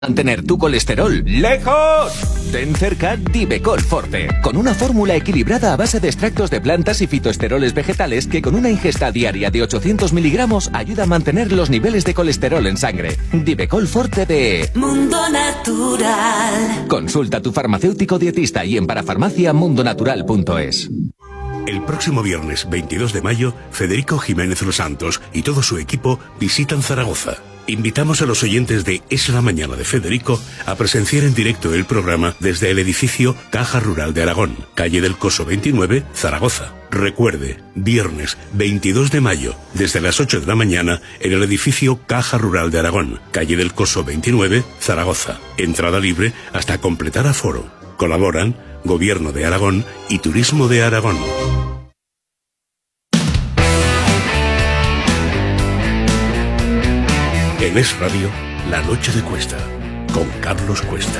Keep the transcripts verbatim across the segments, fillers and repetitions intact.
Mantener tu colesterol lejos. Ten cerca Divecol Forte, con una fórmula equilibrada a base de extractos de plantas y fitoesteroles vegetales que con una ingesta diaria de ochocientos miligramos ayuda a mantener los niveles de colesterol en sangre. Divecol Forte de Mundo Natural. Consulta a tu farmacéutico dietista y en parafarmacia mundonatural punto es. El próximo viernes veintidós de mayo, Federico Jiménez Los Santos y todo su equipo visitan Zaragoza. Invitamos a los oyentes de Es la Mañana de Federico a presenciar en directo el programa desde el edificio Caja Rural de Aragón, calle del Coso veintinueve, Zaragoza. Recuerde, viernes veintidós de mayo, desde las ocho de la mañana, en el edificio Caja Rural de Aragón, calle del Coso veintinueve, Zaragoza. Entrada libre hasta completar aforo. Colaboran Gobierno de Aragón y Turismo de Aragón. En Es Radio, La Noche de Cuesta, con Carlos Cuesta.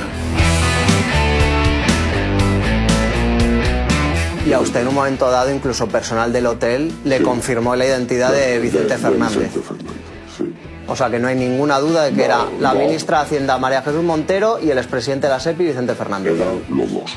Y a usted en un momento dado, incluso personal del hotel, le sí. confirmó la identidad de Vicente de, Fernández. De Vicente Fernández, sí. O sea que no hay ninguna duda de que no, era la no. ministra de Hacienda María Jesús Montero y el expresidente de la SEPI Vicente Fernández. Eran los dos.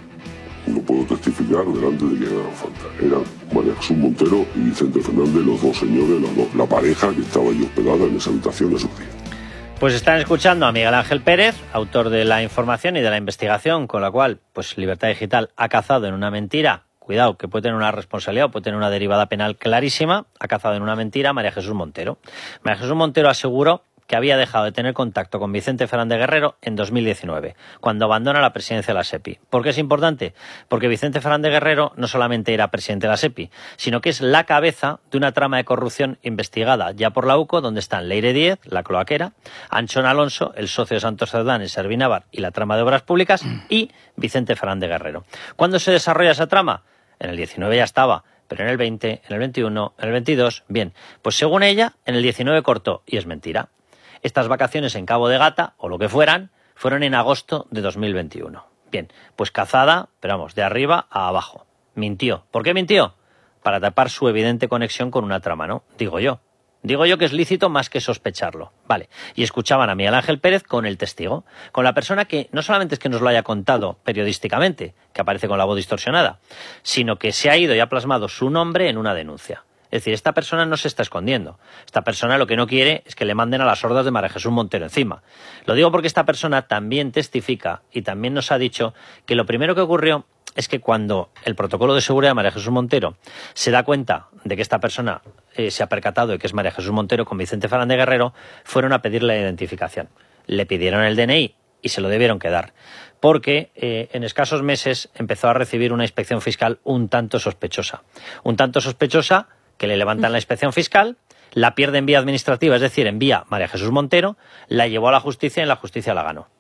Lo puedo testificar delante de quien haga falta. Eran María Jesús Montero y Vicente Fernández, los dos señores, los dos, la pareja que estaba allí hospedada en esa habitación esos días. Pues están escuchando a Miguel Ángel Pérez, autor de la información y de la investigación, con la cual pues Libertad Digital ha cazado en una mentira. Cuidado, que puede tener una responsabilidad o puede tener una derivada penal clarísima. Ha cazado en una mentira a María Jesús Montero. María Jesús Montero aseguró que había dejado de tener contacto con Vicente Fernández Guerrero en dos mil diecinueve, cuando abandona la presidencia de la SEPI. ¿Por qué es importante? Porque Vicente Fernández Guerrero no solamente era presidente de la SEPI, sino que es la cabeza de una trama de corrupción investigada ya por la UCO, donde están Leire Díez, la cloaquera, Anchón Alonso, el socio de Santos Cerdán en Servinavar y la trama de obras públicas, y Vicente Fernández Guerrero. ¿Cuándo se desarrolla esa trama? En el diecinueve ya estaba, pero en el veinte, en el veintiuno, en el veintidós, bien, pues según ella, en el diecinueve cortó, y es mentira. Estas vacaciones en Cabo de Gata, o lo que fueran, fueron en agosto de dos mil veintiuno. Bien, pues cazada, pero vamos, de arriba a abajo. Mintió. ¿Por qué mintió? Para tapar su evidente conexión con una trama, ¿no? Digo yo. Digo yo que es lícito más que sospecharlo. Vale. Y escuchaban a Miguel Ángel Pérez con el testigo, con la persona que no solamente es que nos lo haya contado periodísticamente, que aparece con la voz distorsionada, sino que se ha ido y ha plasmado su nombre en una denuncia. Es decir, esta persona no se está escondiendo. Esta persona lo que no quiere es que le manden a las hordas de María Jesús Montero encima. Lo digo porque esta persona también testifica y también nos ha dicho que lo primero que ocurrió es que cuando el protocolo de seguridad de María Jesús Montero se da cuenta de que esta persona eh, se ha percatado de que es María Jesús Montero con Vicente Fernández Guerrero, fueron a pedirle la identificación. Le pidieron el D N I y se lo debieron quedar, porque eh, en escasos meses empezó a recibir una inspección fiscal un tanto sospechosa. Un tanto sospechosa que le levantan la inspección fiscal, la pierde en vía administrativa, es decir, en vía María Jesús Montero, la llevó a la justicia y en la justicia la ganó.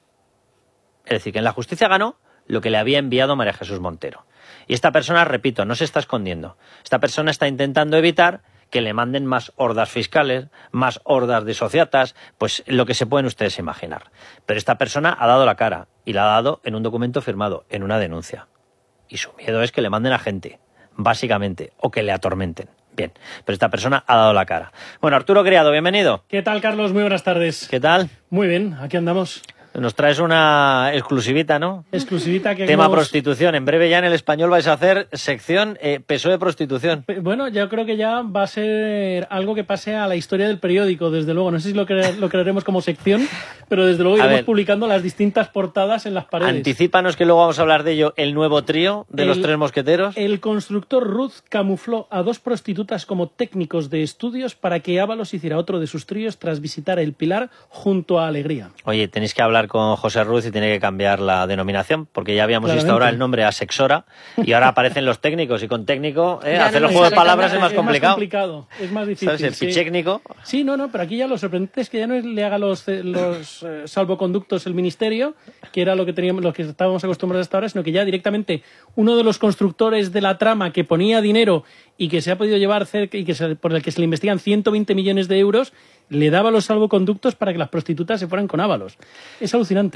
Es decir, que en la justicia ganó lo que le había enviado María Jesús Montero. Y esta persona, repito, no se está escondiendo. Esta persona está intentando evitar que le manden más hordas fiscales, más hordas de sociatas, pues lo que se pueden ustedes imaginar. Pero esta persona ha dado la cara y la ha dado en un documento firmado, en una denuncia. Y su miedo es que le manden a gente, básicamente, o que le atormenten. Bien, pero esta persona ha dado la cara. Bueno, Arturo Criado, bienvenido. ¿Qué tal, Carlos? Muy buenas tardes. ¿Qué tal? Muy bien, aquí andamos. Nos traes una exclusivita, ¿no? Exclusivita que Tema hemos... prostitución. En breve ya en El Español vais a hacer sección eh, P S O E prostitución. Bueno, yo creo que ya va a ser algo que pase a la historia del periódico, desde luego. No sé si lo, cre lo crearemos como sección, pero desde luego iremos publicando las distintas portadas en las paredes. Anticípanos que luego vamos a hablar de ello, el nuevo trío de el, los tres mosqueteros. El constructor Ruth camufló a dos prostitutas como técnicos de estudios para que Ábalos hiciera otro de sus tríos tras visitar El Pilar junto a Alegría. Oye, tenéis que hablar con José Ruz y tiene que cambiar la denominación, porque ya habíamos visto ahora el nombre Asexora y ahora aparecen los técnicos, y con técnico eh, hacer no el juego de palabras es más complicado. Es más complicado, es más difícil. ¿Sabes? El sí. pichécnico. Sí, no, no, pero aquí ya lo sorprendente es que ya no le haga los, los eh, salvoconductos el ministerio, que era lo que teníamos, lo que estábamos acostumbrados hasta ahora, sino que ya directamente uno de los constructores de la trama que ponía dinero y que se ha podido llevar cerca y que se, por el que se le investigan ciento veinte millones de euros, le daba los salvoconductos para que las prostitutas se fueran con Ábalos. Es alucinante.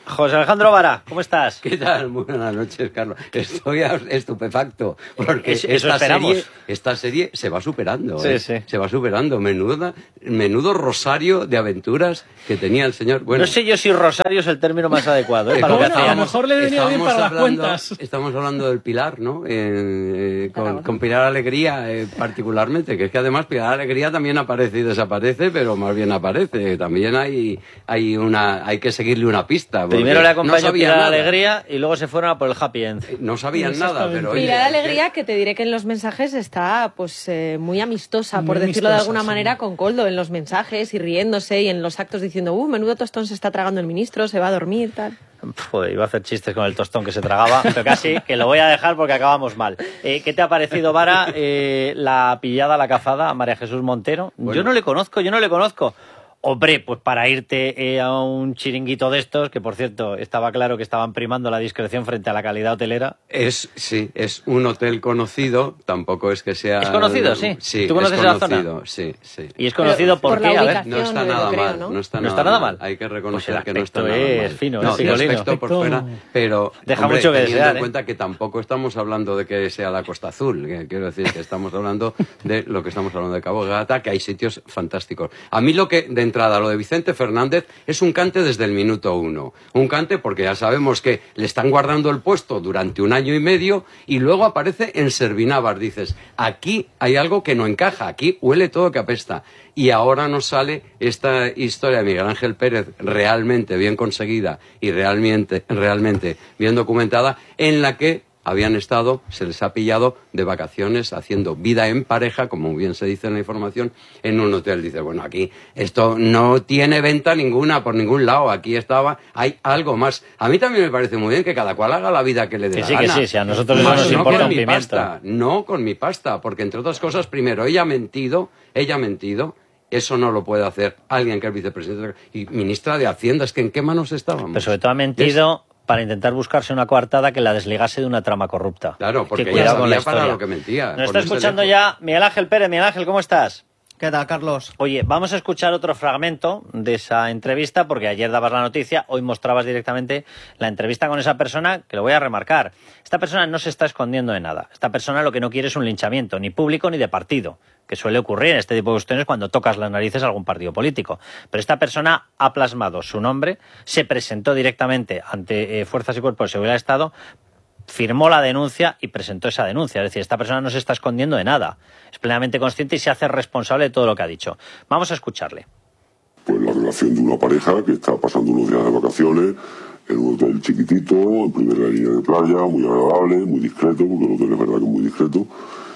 José Alejandro Vara, ¿cómo estás? ¿Qué tal? Muy buenas noches, Carlos. Estoy estupefacto, porque Eso, esta, eso serie, esta serie se va superando. Sí, ¿eh? sí. Se va superando. Menuda, menudo rosario de aventuras que tenía el señor. Bueno, no sé yo si rosario es el término más adecuado. ¿eh? Para lo que Bueno, a lo hacíamos. mejor le venía bien para las cuentas. Estamos hablando del Pilar, ¿no? Eh, eh, con, con Pilar Alegría, eh, particularmente, que es que además Pilar Alegría también aparece y desaparece, pero más bien aparece. También hay, hay, una, hay que seguirle una pista. Primero le acompañó no Pilar nada. Alegría y luego se fueron a por el Happy End. No sabían nada, pero oye, Pilar Alegría, que te diré que en los mensajes está pues eh, muy amistosa, Muy por decirlo de amistosa, alguna sí. manera, con Koldo en los mensajes y riéndose y en los actos diciendo, uh, menudo tostón se está tragando el ministro, se va a dormir, tal. Joder, iba a hacer chistes con el tostón que se tragaba, pero casi que lo voy a dejar porque acabamos mal. Eh, ¿Qué te ha parecido, Vara, eh, la pillada, la cazada a María Jesús Montero? Bueno. Yo no le conozco, yo no le conozco. Hombre, pues para irte eh, a un chiringuito de estos, que por cierto, estaba claro que estaban primando la discreción frente a la calidad hotelera. Es, sí, es un hotel conocido, tampoco es que sea... ¿Es conocido, sí? Sí, ¿Tú conoces es la zona? conocido, sí, sí. Y es conocido Pero por, por qué, la a ver. ubicación. No está yo nada creo, mal, ¿no? no está, ¿No nada, está nada mal? Hay que reconocer Pues el que no está aspecto nada es mal. fino, no, es el sigolino. aspecto por Aspecto- fuera, pero Deja hombre, mucho que teniendo desear, en ¿eh? cuenta que tampoco estamos hablando de que sea la Costa Azul, que quiero decir que estamos hablando de lo que estamos hablando de Cabo de Gata, que hay sitios fantásticos. A mí lo que, de entrada, lo de Vicente Fernández es un cante desde el minuto uno. Un cante porque ya sabemos que le están guardando el puesto durante un año y medio y luego aparece en Servinavas. Dices, aquí hay algo que no encaja, aquí huele todo que apesta. Y ahora nos sale esta historia de Miguel Ángel Pérez realmente bien conseguida y realmente, realmente bien documentada, en la que habían estado, se les ha pillado de vacaciones haciendo vida en pareja, como bien se dice en la información, en un hotel. Dice, bueno, aquí esto no tiene venta ninguna por ningún lado, aquí estaba, hay algo más. A mí también me parece muy bien que cada cual haga la vida que le dé Que la sí, que gana. sí, sí, a nosotros eso Más nos no importa con un mi pimiento. pasta, no con mi pasta, porque entre otras cosas, primero, ella ha mentido, ella ha mentido. Eso no lo puede hacer alguien que es vicepresidente y ministra de Hacienda. Es que ¿en qué manos estábamos? Pero sobre todo ha mentido para intentar buscarse una coartada que la desligase de una trama corrupta. Claro, porque Que ella cuidado con la sabía para historia. lo que mentía. Nos está Ponerse escuchando lejos. ya Miguel Ángel Pérez. Miguel Ángel, ¿cómo estás? ¿Qué tal, Carlos? Oye, vamos a escuchar otro fragmento de esa entrevista, porque ayer dabas la noticia, hoy mostrabas directamente la entrevista con esa persona, que lo voy a remarcar. Esta persona no se está escondiendo de nada. Esta persona lo que no quiere es un linchamiento, ni público ni de partido, que suele ocurrir en este tipo de cuestiones cuando tocas las narices a algún partido político. Pero esta persona ha plasmado su nombre, se presentó directamente ante eh, Fuerzas y Cuerpos de Seguridad del Estado, firmó la denuncia y presentó esa denuncia. Es decir, esta persona no se está escondiendo de nada. Es plenamente consciente y se hace responsable de todo lo que ha dicho. Vamos a escucharle. Pues la relación de una pareja que está pasando unos días de vacaciones en un hotel chiquitito, en primera línea de playa, muy agradable, muy discreto, porque el hotel es verdad que es muy discreto,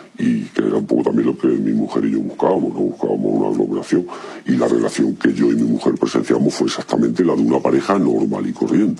y que era un poco también lo que mi mujer y yo buscábamos, ¿no? Buscábamos una aglomeración, y la relación que yo y mi mujer presenciamos fue exactamente la de una pareja normal y corriente.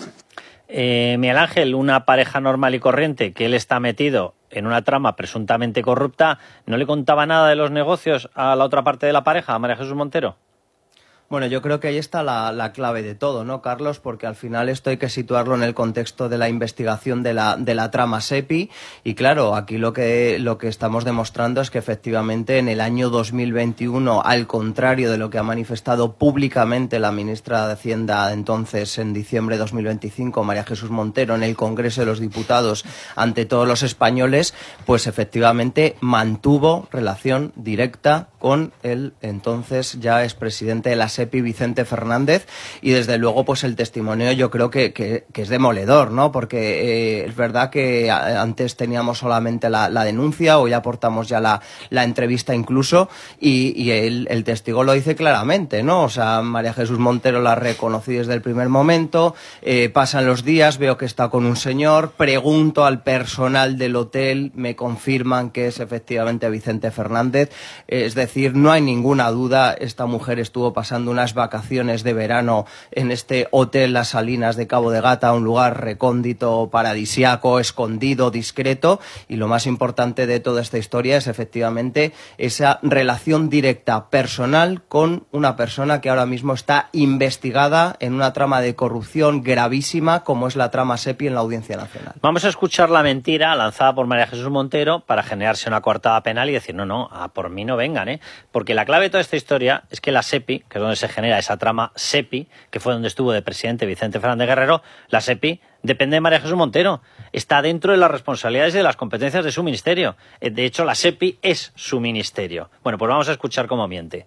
Eh, Miguel Ángel, una pareja normal y corriente, que él está metido en una trama presuntamente corrupta, ¿no le contaba nada de los negocios a la otra parte de la pareja, a María Jesús Montero? Bueno, yo creo que ahí está la, la clave de todo, ¿no, Carlos? Porque al final esto hay que situarlo en el contexto de la investigación de la, de la trama SEPI. Y claro, aquí lo que, lo que estamos demostrando es que efectivamente en el año dos mil veintiuno, al contrario de lo que ha manifestado públicamente la ministra de Hacienda entonces en diciembre de dos mil veinticinco, María Jesús Montero, en el Congreso de los Diputados ante todos los españoles, pues efectivamente mantuvo relación directa con el entonces ya expresidente de la SEPI, Vicente Fernández, y desde luego pues el testimonio yo creo que, que, que es demoledor, ¿no? Porque eh, es verdad que antes teníamos solamente la, la denuncia, hoy aportamos ya la, la entrevista incluso, y, y el, el testigo lo dice claramente, ¿no? O sea, María Jesús Montero la reconocí desde el primer momento, eh, pasan los días, veo que está con un señor, pregunto al personal del hotel, me confirman que es efectivamente Vicente Fernández, eh, es decir, no hay ninguna duda, esta mujer estuvo pasando unas vacaciones de verano en este hotel Las Salinas de Cabo de Gata, un lugar recóndito, paradisiaco, escondido, discreto, y lo más importante de toda esta historia es efectivamente esa relación directa personal con una persona que ahora mismo está investigada en una trama de corrupción gravísima como es la trama SEPI en la Audiencia Nacional. Vamos a escuchar la mentira lanzada por María Jesús Montero para generarse una coartada penal y decir, no, no, a por mí no vengan, ¿eh? ¿eh? Porque la clave de toda esta historia es que la SEPI, que es donde se genera esa trama SEPI, que fue donde estuvo de presidente Vicente Fernández Guerrero, la SEPI depende de María Jesús Montero. Está dentro de las responsabilidades y de las competencias de su ministerio. De hecho, la SEPI es su ministerio. Bueno, pues vamos a escuchar cómo miente.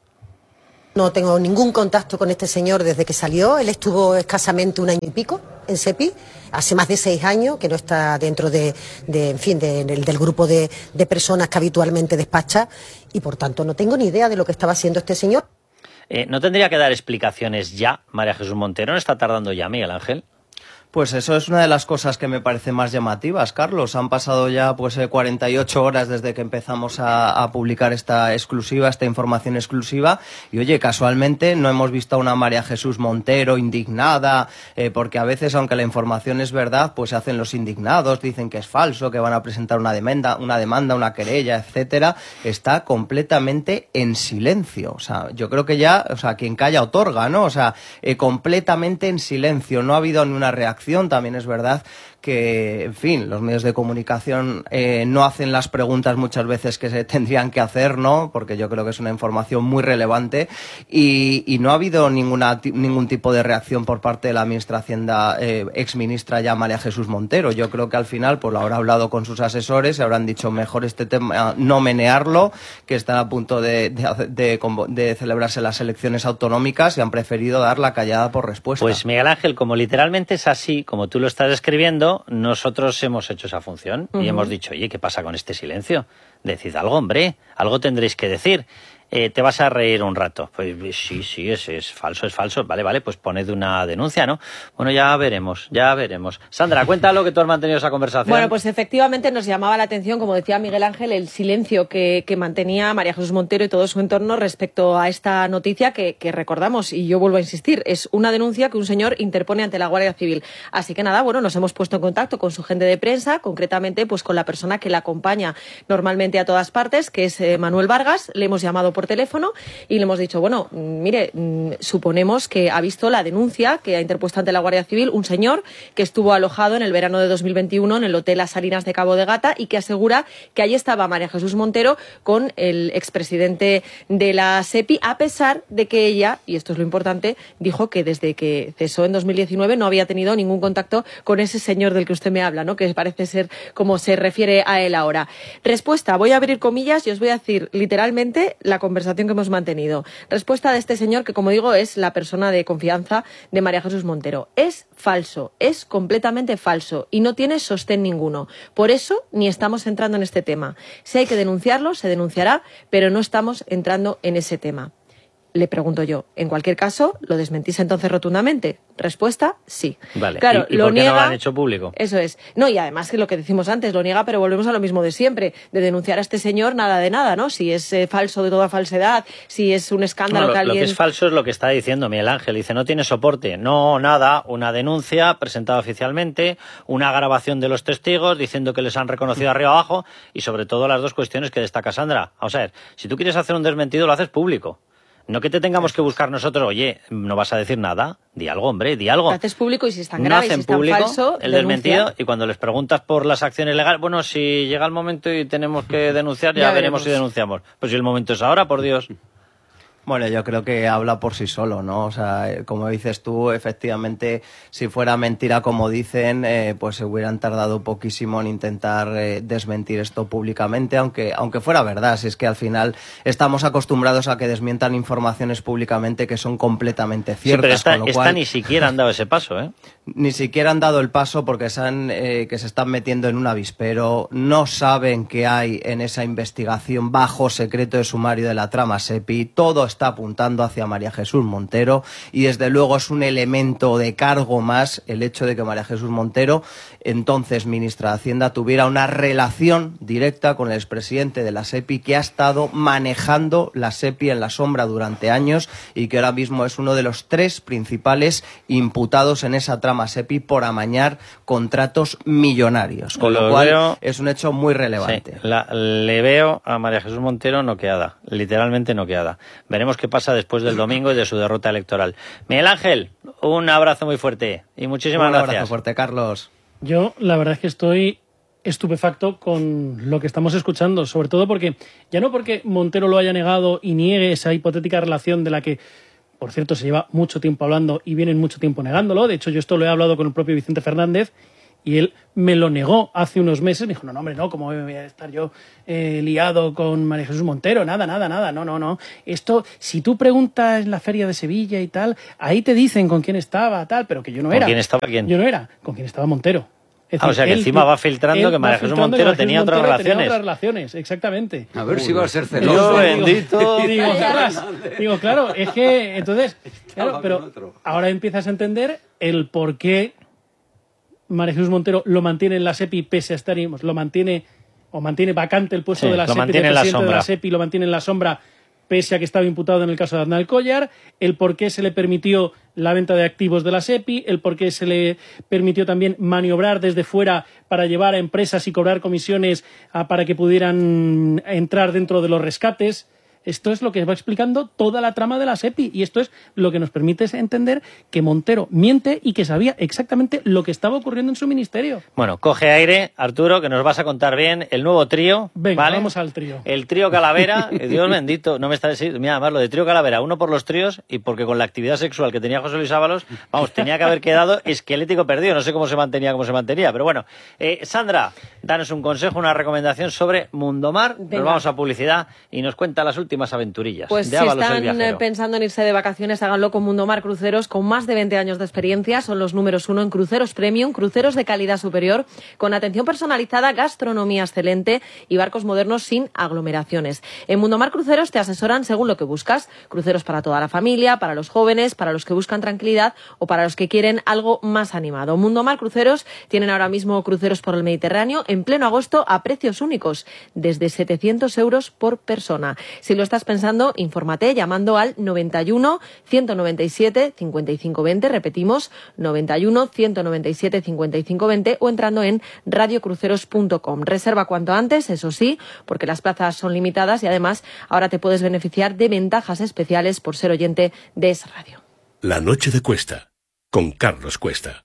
No tengo ningún contacto con este señor desde que salió. Él estuvo escasamente un año y pico en SEPI, hace más de seis años que no está dentro de, de en fin, de, de, del grupo de, de personas que habitualmente despacha y, por tanto, no tengo ni idea de lo que estaba haciendo este señor. Eh, ¿No tendría que dar explicaciones ya María Jesús Montero? ¿No está tardando ya, Miguel Ángel? Pues eso es una de las cosas que me parece más llamativas, Carlos. Han pasado ya pues cuarenta y ocho horas desde que empezamos a, a publicar esta exclusiva, esta información exclusiva. Y oye, casualmente no hemos visto a una María Jesús Montero indignada, eh, porque a veces, aunque la información es verdad, pues se hacen los indignados, dicen que es falso, que van a presentar una demanda, una demanda, una querella, etcétera. Está completamente en silencio. O sea, yo creo que ya, o sea, quien calla otorga, ¿no? O sea, eh, completamente en silencio. No ha habido ni una reacción. También es verdad que, en fin, los medios de comunicación eh, no hacen las preguntas muchas veces que se tendrían que hacer, ¿no? Porque yo creo que es una información muy relevante y, y no ha habido ninguna ningún tipo de reacción por parte de la ministra de Hacienda, eh, exministra ya María Jesús Montero. Yo creo que al final pues lo habrá hablado con sus asesores y habrán dicho mejor este tema no menearlo, que están a punto de, de, de, de celebrarse las elecciones autonómicas y han preferido dar la callada por respuesta. Pues Miguel Ángel, como literalmente es así, como tú lo estás escribiendo, nosotros hemos hecho esa función uh-huh. y hemos dicho, oye, ¿qué pasa con este silencio? Decid algo, hombre, algo tendréis que decir. Eh, te vas a reír un rato. Pues sí, sí, es, es falso, es falso. Vale, vale, pues poned una denuncia, ¿no? Bueno, ya veremos, ya veremos. Sandra, cuéntalo que tú has mantenido esa conversación. Bueno, pues efectivamente nos llamaba la atención, como decía Miguel Ángel, el silencio que, que mantenía María Jesús Montero y todo su entorno respecto a esta noticia que, que recordamos, y yo vuelvo a insistir, es una denuncia que un señor interpone ante la Guardia Civil. Así que nada, bueno, nos hemos puesto en contacto con su gente de prensa, concretamente pues con la persona que la acompaña normalmente a todas partes, que es eh, Manuel Vargas. Le hemos llamado por por teléfono y le hemos dicho, bueno, mire, suponemos que ha visto la denuncia que ha interpuesto ante la Guardia Civil un señor que estuvo alojado en el verano de dos mil veintiuno en el Hotel Las Salinas de Cabo de Gata y que asegura que allí estaba María Jesús Montero con el expresidente de la SEPI, a pesar de que ella, y esto es lo importante, dijo que desde que cesó en dos mil diecinueve no había tenido ningún contacto con ese señor del que usted me habla, ¿no? Que parece ser como se refiere a él ahora. Respuesta, voy a abrir comillas y os voy a decir literalmente la conversación que hemos mantenido. Respuesta de este señor que, como digo, es la persona de confianza de María Jesús Montero. Es falso, es completamente falso y no tiene sostén ninguno. Por eso ni estamos entrando en este tema. Si hay que denunciarlo, se denunciará, pero no estamos entrando en ese tema. Le pregunto yo, en cualquier caso, ¿lo desmentís entonces rotundamente? Respuesta, sí. Vale, claro, ¿y, y lo por qué niega, no lo han hecho público? Eso es. No, y además que lo que decimos antes, lo niega, pero volvemos a lo mismo de siempre, de denunciar a este señor nada de nada, ¿no? Si es eh, falso de toda falsedad, si es un escándalo no, lo, que alguien... Lo que es falso es lo que está diciendo Miguel Ángel. Dice, no tiene soporte. No, nada, una denuncia presentada oficialmente, una grabación de los testigos diciendo que les han reconocido arriba abajo y sobre todo las dos cuestiones que destaca Sandra. Vamos a ver, si tú quieres hacer un desmentido, lo haces público. No que te tengamos que buscar nosotros, oye, no vas a decir nada, di algo, hombre, di algo. Lo haces público y si es tan grave, no hacen si es tan público falso, el denuncia. desmentido y cuando les preguntas por las acciones legales, bueno, si llega el momento y tenemos que denunciar, ya, ya veremos veremos si denunciamos. Pues si el momento es ahora, por Dios. Bueno, yo creo que habla por sí solo, ¿no? O sea, como dices tú, efectivamente, si fuera mentira como dicen, eh, pues se hubieran tardado poquísimo en intentar eh, desmentir esto públicamente, aunque aunque fuera verdad. Si es que al final estamos acostumbrados a que desmientan informaciones públicamente que son completamente ciertas. Sí, pero esta, con lo esta cual, ni siquiera han dado ese paso, ¿eh? Ni siquiera han dado el paso porque se han, eh, que se están metiendo en un avispero, no saben qué hay en esa investigación bajo secreto de sumario de la trama SEPI, todo está apuntando hacia María Jesús Montero y desde luego es un elemento de cargo más el hecho de que María Jesús Montero, entonces ministra de Hacienda, tuviera una relación directa con el expresidente de la SEPI que ha estado manejando la SEPI en la sombra durante años y que ahora mismo es uno de los tres principales imputados en esa trama SEPI por amañar contratos millonarios, con lo, lo cual veo, es un hecho muy relevante. Sí, la, le veo a María Jesús Montero noqueada, literalmente noqueada. Veremos qué pasa después del domingo y de su derrota electoral. Miguel Ángel, un abrazo muy fuerte y muchísimas un gracias. Un abrazo fuerte, Carlos. Yo la verdad es que estoy estupefacto con lo que estamos escuchando, sobre todo porque, ya no porque Montero lo haya negado y niegue esa hipotética relación de la que, por cierto, se lleva mucho tiempo hablando y vienen mucho tiempo negándolo. De hecho, yo esto lo he hablado con el propio Vicente Fernández y él me lo negó hace unos meses. Me dijo, no, no, hombre, no, ¿cómo voy a estar yo eh, liado con María Jesús Montero? Nada, nada, nada, no, no, no. Esto, si tú preguntas en la Feria de Sevilla y tal, ahí te dicen con quién estaba, tal, pero que yo no era. ¿Con quién estaba quién? Yo no era, con quién estaba Montero. Es decir, ah, o sea que él, encima va filtrando que María Jesús Montero tenía otras Montero relaciones. Tenía otras relaciones, exactamente. A ver si va a ser Dios celoso. bendito. Digo, digo, ostras, digo, claro, es que entonces, claro, pero ahora empiezas a entender el por qué María Jesús Montero lo mantiene en la SEPI pese a estar, lo mantiene o mantiene vacante el puesto Sí, de la lo SEPI, mantiene de en la presidente de sombra. la SEPI, lo mantiene en la sombra pese a que estaba imputado en el caso de Aznar Collar, el por qué se le permitió la venta de activos de la SEPI, el por qué se le permitió también maniobrar desde fuera para llevar a empresas y cobrar comisiones a, para que pudieran entrar dentro de los rescates. Esto es lo que va explicando toda la trama de la SEPI y esto es lo que nos permite entender que Montero miente y que sabía exactamente lo que estaba ocurriendo en su ministerio. Bueno, coge aire, Arturo, que nos vas a contar bien el nuevo trío. Venga, ¿vale? vamos al trío. El trío Calavera, Dios bendito, no me está diciendo, mira, además lo de trío Calavera, uno por los tríos y porque con la actividad sexual que tenía José Luis Ábalos, vamos, tenía que haber quedado esquelético perdido, no sé cómo se mantenía, cómo se mantenía, pero bueno. Eh, Sandra, danos un consejo, una recomendación sobre Mundomar, Venga. Nos vamos a publicidad y nos cuenta las últimas aventurillas. Pues de si Ábalos, el están viajero. pensando en irse de vacaciones, háganlo con Mundomar Cruceros, con más de veinte años de experiencia. Son los números uno en cruceros premium, cruceros de calidad superior, con atención personalizada, gastronomía excelente y barcos modernos sin aglomeraciones. En Mundomar Cruceros te asesoran según lo que buscas. Cruceros para toda la familia, para los jóvenes, para los que buscan tranquilidad o para los que quieren algo más animado. Mundomar Cruceros tienen ahora mismo cruceros por el Mediterráneo en pleno agosto a precios únicos, desde setecientos euros por persona. Si lo estás pensando, infórmate llamando al noventa y uno, ciento noventa y siete, cincuenta y cinco veinte, repetimos, noventa y uno, ciento noventa y siete, cincuenta y cinco veinte o entrando en radiocruceros punto com. Reserva cuanto antes, eso sí, porque las plazas son limitadas y además ahora te puedes beneficiar de ventajas especiales por ser oyente de Es Radio. La noche de Cuesta, con Carlos Cuesta.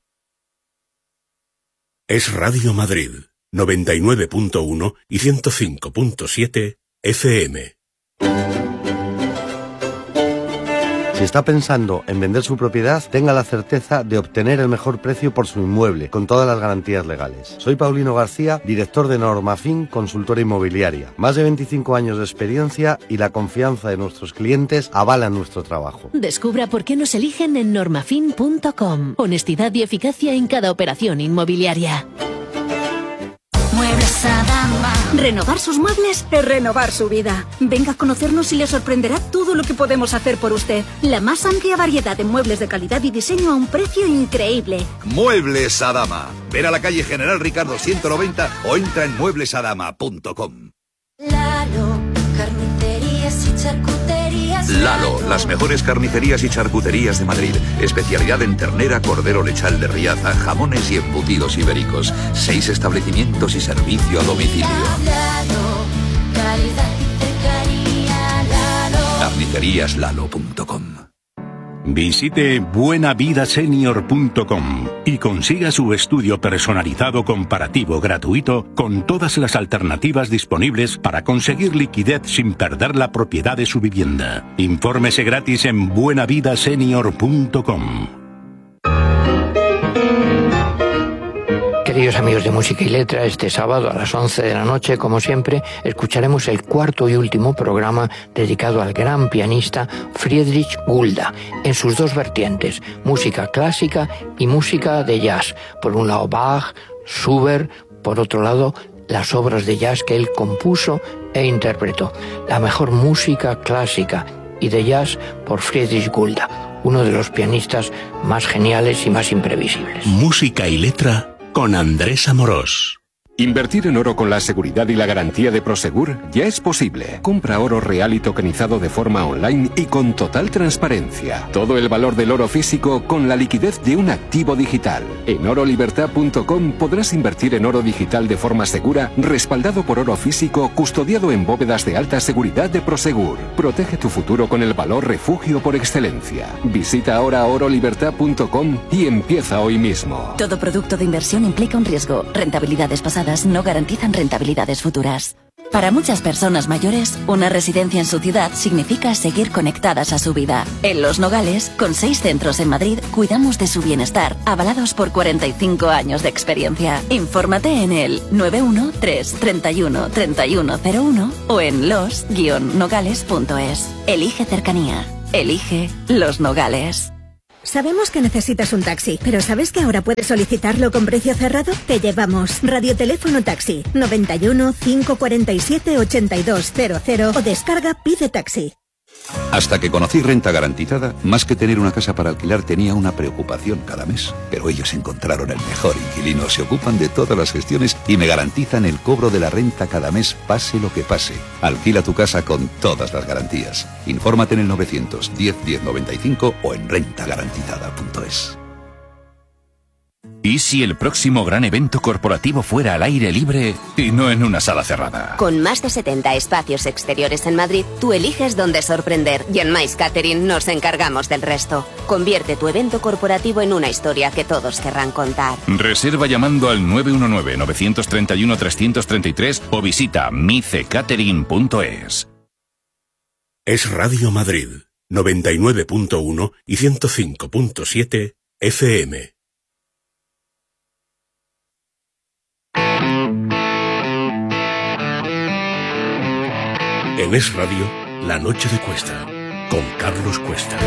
Es Radio Madrid, noventa y nueve punto uno y ciento cinco punto siete F M. Si está pensando en vender su propiedad, tenga la certeza de obtener el mejor precio por su inmueble, con todas las garantías legales. Soy Paulino García, director de Normafin, consultora inmobiliaria. Más de veinticinco años de experiencia y la confianza de nuestros clientes avalan nuestro trabajo. Descubra por qué nos eligen en normafin punto com. Honestidad y eficacia en cada operación inmobiliaria. Muebles Adama. Renovar sus muebles es renovar su vida. Venga a conocernos y le sorprenderá todo lo que podemos hacer por usted. La más amplia variedad de muebles de calidad y diseño a un precio increíble. Muebles Adama. Ven a la calle General Ricardo ciento noventa o entra en muebles adama punto com. Lalo, carnicerías y charcuterías. Lalo, las mejores carnicerías y charcuterías de Madrid. Especialidad en ternera, cordero lechal de Riaza, jamones y embutidos ibéricos. Seis establecimientos y servicio a domicilio. Lalo, calidad y cercanía. Lalo. carnicerías lalo punto com. Visite buena vida senior punto com y consiga su estudio personalizado comparativo gratuito con todas las alternativas disponibles para conseguir liquidez sin perder la propiedad de su vivienda. Infórmese gratis en buena vida senior punto com. Queridos amigos de Música y Letra, este sábado a las once de la noche, como siempre, escucharemos el cuarto y último programa dedicado al gran pianista Friedrich Gulda, en sus dos vertientes, música clásica y música de jazz. Por un lado Bach, Schubert, por otro lado las obras de jazz que él compuso e interpretó. La mejor música clásica y de jazz por Friedrich Gulda, uno de los pianistas más geniales y más imprevisibles. Música y Letra con Andrés Amorós. Invertir en oro con la seguridad y la garantía de Prosegur ya es posible. Compra oro real y tokenizado de forma online y con total transparencia. Todo el valor del oro físico con la liquidez de un activo digital. En oro libertad punto com podrás invertir en oro digital de forma segura, respaldado por oro físico, custodiado en bóvedas de alta seguridad de Prosegur. Protege tu futuro con el valor refugio por excelencia. Visita ahora oro libertad punto com y empieza hoy mismo. Todo producto de inversión implica un riesgo. Rentabilidades pasadas pasadas no garantizan rentabilidades futuras. Para muchas personas mayores, una residencia en su ciudad significa seguir conectadas a su vida. En Los Nogales, con seis centros en Madrid, cuidamos de su bienestar, avalados por cuarenta y cinco años de experiencia. Infórmate en el nueve uno tres, treinta y uno, treinta y uno cero uno o en los guion nogales punto es. Elige cercanía. Elige Los Nogales. Sabemos que necesitas un taxi, pero ¿sabes que ahora puedes solicitarlo con precio cerrado? Te llevamos. Radioteléfono Taxi noventa y uno, cinco cuarenta y siete, ochenta y dos cero cero o descarga Pide Taxi. Hasta que conocí Renta Garantizada, más que tener una casa para alquilar tenía una preocupación cada mes. Pero ellos encontraron el mejor inquilino, se ocupan de todas las gestiones y me garantizan el cobro de la renta cada mes, pase lo que pase. Alquila tu casa con todas las garantías. Infórmate en el novecientos diez, diez noventa y cinco o en renta garantizada punto es. ¿Y si el próximo gran evento corporativo fuera al aire libre y no en una sala cerrada? Con más de setenta espacios exteriores en Madrid, tú eliges dónde sorprender y en Mais Catering nos encargamos del resto. Convierte tu evento corporativo en una historia que todos querrán contar. Reserva llamando al nueve uno nueve, nueve tres uno, tres tres tres o visita mice catering punto es. Es Radio Madrid, noventa y nueve punto uno y ciento cinco punto siete F M. En Es Radio, La Noche de Cuesta, con Carlos Cuesta.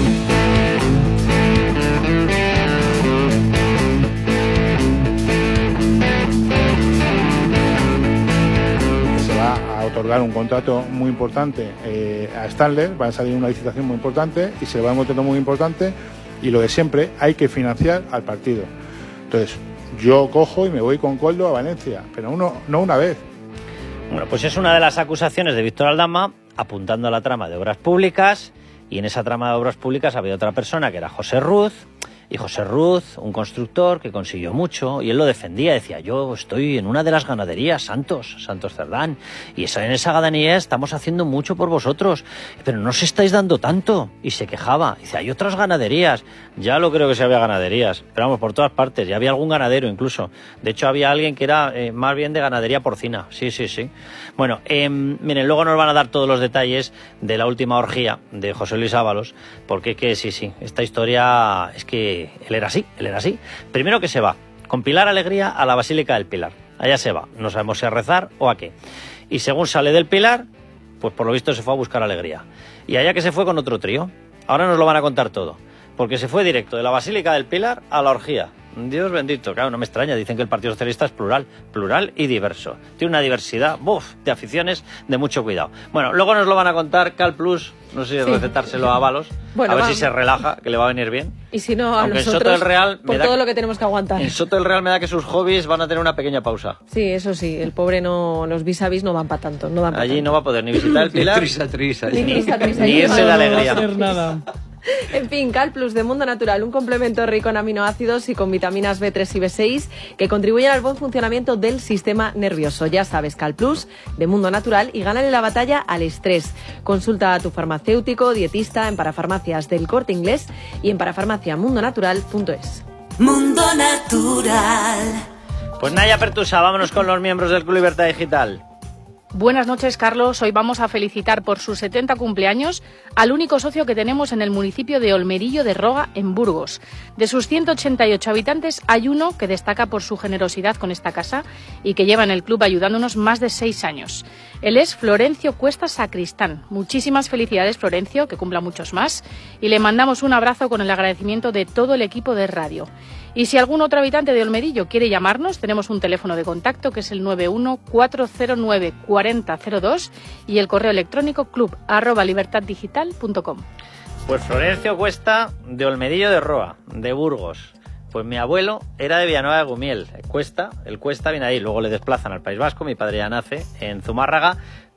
Se va a otorgar un contrato muy importante eh, a Stanley, va a salir una licitación muy importante y se le va a un contrato muy importante y lo de siempre, hay que financiar al partido. Entonces, yo cojo y me voy con Coldo a Valencia, pero uno, no una vez. Bueno, pues es una de las acusaciones de Víctor Aldama, apuntando a la trama de obras públicas, y en esa trama de obras públicas había otra persona que era José Ruz, y José Ruz, un constructor que consiguió mucho, y él lo defendía, decía, yo estoy en una de las ganaderías, Santos, Santos Cerdán, y esa, en esa ganadería estamos haciendo mucho por vosotros, pero no os estáis dando tanto, y se quejaba, dice, hay otras ganaderías, ya lo creo que sí había ganaderías, pero vamos, por todas partes, ya había algún ganadero incluso, de hecho había alguien que era eh, más bien de ganadería porcina, sí, sí, sí. Bueno, eh, miren, luego nos van a dar todos los detalles de la última orgía de José Luis Ábalos, porque que sí, sí, esta historia es que él era así, él era así. Primero que se va, con Pilar Alegría a la Basílica del Pilar. Allá se va, no sabemos si a rezar o a qué. Y según sale del Pilar, pues por lo visto se fue a buscar alegría. Y allá que se fue con otro trío. Ahora nos lo van a contar todo. Porque se fue directo de la Basílica del Pilar a la orgía. Dios bendito, claro, no me extraña, dicen que el Partido Socialista es plural, plural y diverso. Tiene una diversidad, buf, de aficiones de mucho cuidado. Bueno, luego nos lo van a contar Cal Plus, no sé si sí. recetárselo a Ábalos, bueno, a ver vamos. si se relaja, que le va a venir bien. Y si no, a Aunque nosotros, en Soto del Real por me da todo que, lo que tenemos que aguantar. En Soto del Real me da que sus hobbies van a tener una pequeña pausa. Sí, eso sí, el pobre no, los vis a vis no van para tanto. No van pa Allí tanto. no va a poder ni visitar el Pilar, Trisa, trisa. Ni trisa, trisa. ni irse de alegría. No va a hacer nada. En fin, Cal Plus de Mundo Natural, un complemento rico en aminoácidos y con vitaminas B tres y B seis que contribuyen al buen funcionamiento del sistema nervioso. Ya sabes, Cal Plus de Mundo Natural y gánale la batalla al estrés. Consulta a tu farmacéutico, dietista en Parafarmacias del Corte Inglés y en parafarmacia mundo natural punto es. Mundo Natural. Pues Naya Pertusa, vámonos con los miembros del Club Libertad Digital. Buenas noches, Carlos. Hoy vamos a felicitar por sus setenta cumpleaños al único socio que tenemos en el municipio de Olmerillo de Roga, en Burgos. De sus ciento ochenta y ocho habitantes, hay uno que destaca por su generosidad con esta casa y que lleva en el club ayudándonos más de seis años. Él es Florencio Cuesta Sacristán. Muchísimas felicidades, Florencio, que cumpla muchos más. Y le mandamos un abrazo con el agradecimiento de todo el equipo de radio. Y si algún otro habitante de Olmerillo quiere llamarnos, tenemos un teléfono de contacto que es el nueve uno cuatro cero nueve cuatro cero cero dos y el correo electrónico club arroba libertad digital punto com. Pues Florencio Cuesta, de Olmerillo de Roa, de Burgos. Pues mi abuelo era de Villanueva de Gumiel. Cuesta, el Cuesta viene ahí, luego le desplazan al País Vasco, mi padre ya nace en Zumárraga,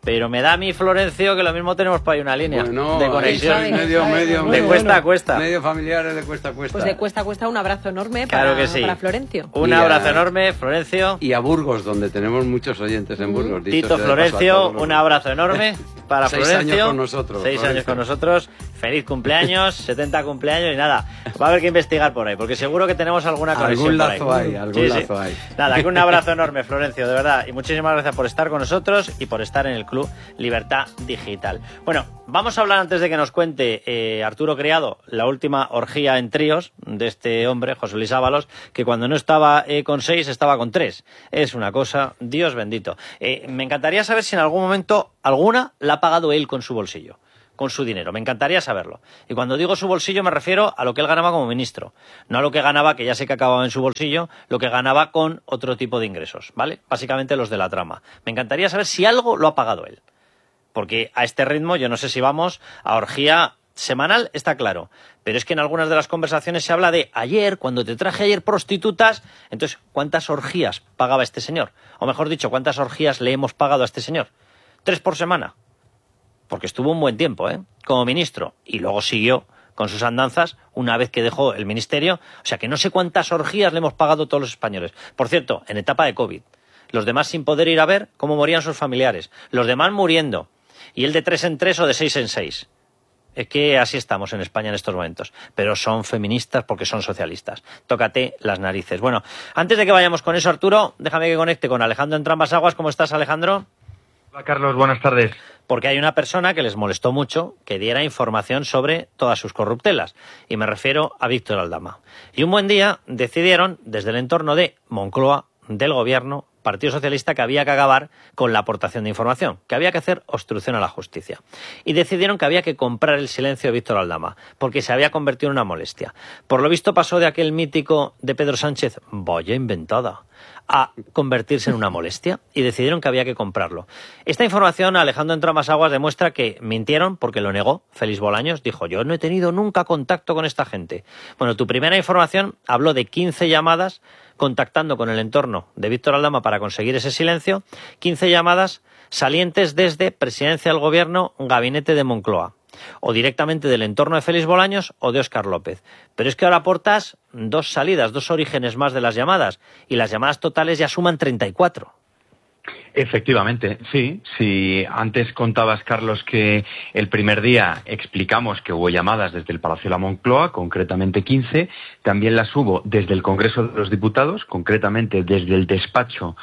Pero me da a mí, Florencio, que lo mismo tenemos por ahí una línea bueno, de conexión. Medio, medio, medio, de cuesta a cuesta. Medio familiares de cuesta a cuesta. Pues de cuesta a cuesta un abrazo enorme claro para, que sí. para Florencio. Un y abrazo a, enorme, Florencio. Y a Burgos, donde tenemos muchos oyentes en Burgos. Tito Florencio, un abrazo enorme para Seis Florencio. años con nosotros. Seis Florencio. años con nosotros. Feliz cumpleaños, setenta cumpleaños y nada. Va a haber que investigar por ahí, porque seguro que tenemos alguna conexión Algún lazo por ahí. hay, algún sí, lazo sí. hay. Nada, que un abrazo enorme, Florencio, de verdad. Y muchísimas gracias por estar con nosotros y por estar en el Club Libertad Digital. Bueno, vamos a hablar antes de que nos cuente eh, Arturo Criado la última orgía en tríos de este hombre, José Luis Ábalos, que cuando no estaba eh, con seis estaba con tres. Es una cosa, Dios bendito. Eh, me encantaría saber si en algún momento alguna la ha pagado él con su bolsillo, con su dinero. Me encantaría saberlo. Y cuando digo su bolsillo me refiero a lo que él ganaba como ministro, no a lo que ganaba, que ya sé que acababa en su bolsillo, lo que ganaba con otro tipo de ingresos, ¿vale? Básicamente los de la trama. Me encantaría saber si algo lo ha pagado él. Porque a este ritmo yo no sé si vamos a orgía semanal, está claro. Pero es que en algunas de las conversaciones se habla de ayer, cuando te traje ayer prostitutas, entonces, ¿cuántas orgías pagaba este señor? O mejor dicho, ¿cuántas orgías le hemos pagado a este señor? ¿Tres por semana? Porque estuvo un buen tiempo, ¿eh?, como ministro, y luego siguió con sus andanzas una vez que dejó el ministerio. O sea que no sé cuántas orgías le hemos pagado todos los españoles. Por cierto, en etapa de COVID. Los demás sin poder ir a ver cómo morían sus familiares. Los demás muriendo. Y él de tres en tres o de seis en seis. Es que así estamos en España en estos momentos. Pero son feministas porque son socialistas. Tócate las narices. Bueno, antes de que vayamos con eso, Arturo, déjame que conecte con Alejandro en Trambas Aguas. ¿Cómo estás, Alejandro? Hola, Carlos, buenas tardes. Porque hay una persona que les molestó mucho que diera información sobre todas sus corruptelas. Y me refiero a Víctor Aldama. Y un buen día decidieron, desde el entorno de Moncloa, del gobierno, Partido Socialista, que había que acabar con la aportación de información, que había que hacer obstrucción a la justicia. Y decidieron que había que comprar el silencio de Víctor Aldama, porque se había convertido en una molestia. Por lo visto pasó de aquel mítico de Pedro Sánchez, vaya inventada, a convertirse en una molestia, y decidieron que había que comprarlo. Esta información, Alejandro Entramasaguas, demuestra que mintieron porque lo negó Félix Bolaños. Dijo, yo no he tenido nunca contacto con esta gente. Bueno, tu primera información habló de quince llamadas contactando con el entorno de Víctor Aldama para conseguir ese silencio, quince llamadas salientes desde Presidencia del Gobierno, Gabinete de Moncloa, o directamente del entorno de Félix Bolaños o de Óscar López. Pero es que ahora aportas dos salidas, dos orígenes más de las llamadas, y las llamadas totales ya suman treinta y cuatro. Efectivamente, sí. Si antes contabas, Carlos, que el primer día explicamos que hubo llamadas desde el Palacio de la Moncloa, concretamente quince, también las hubo desde el Congreso de los Diputados, concretamente desde el despacho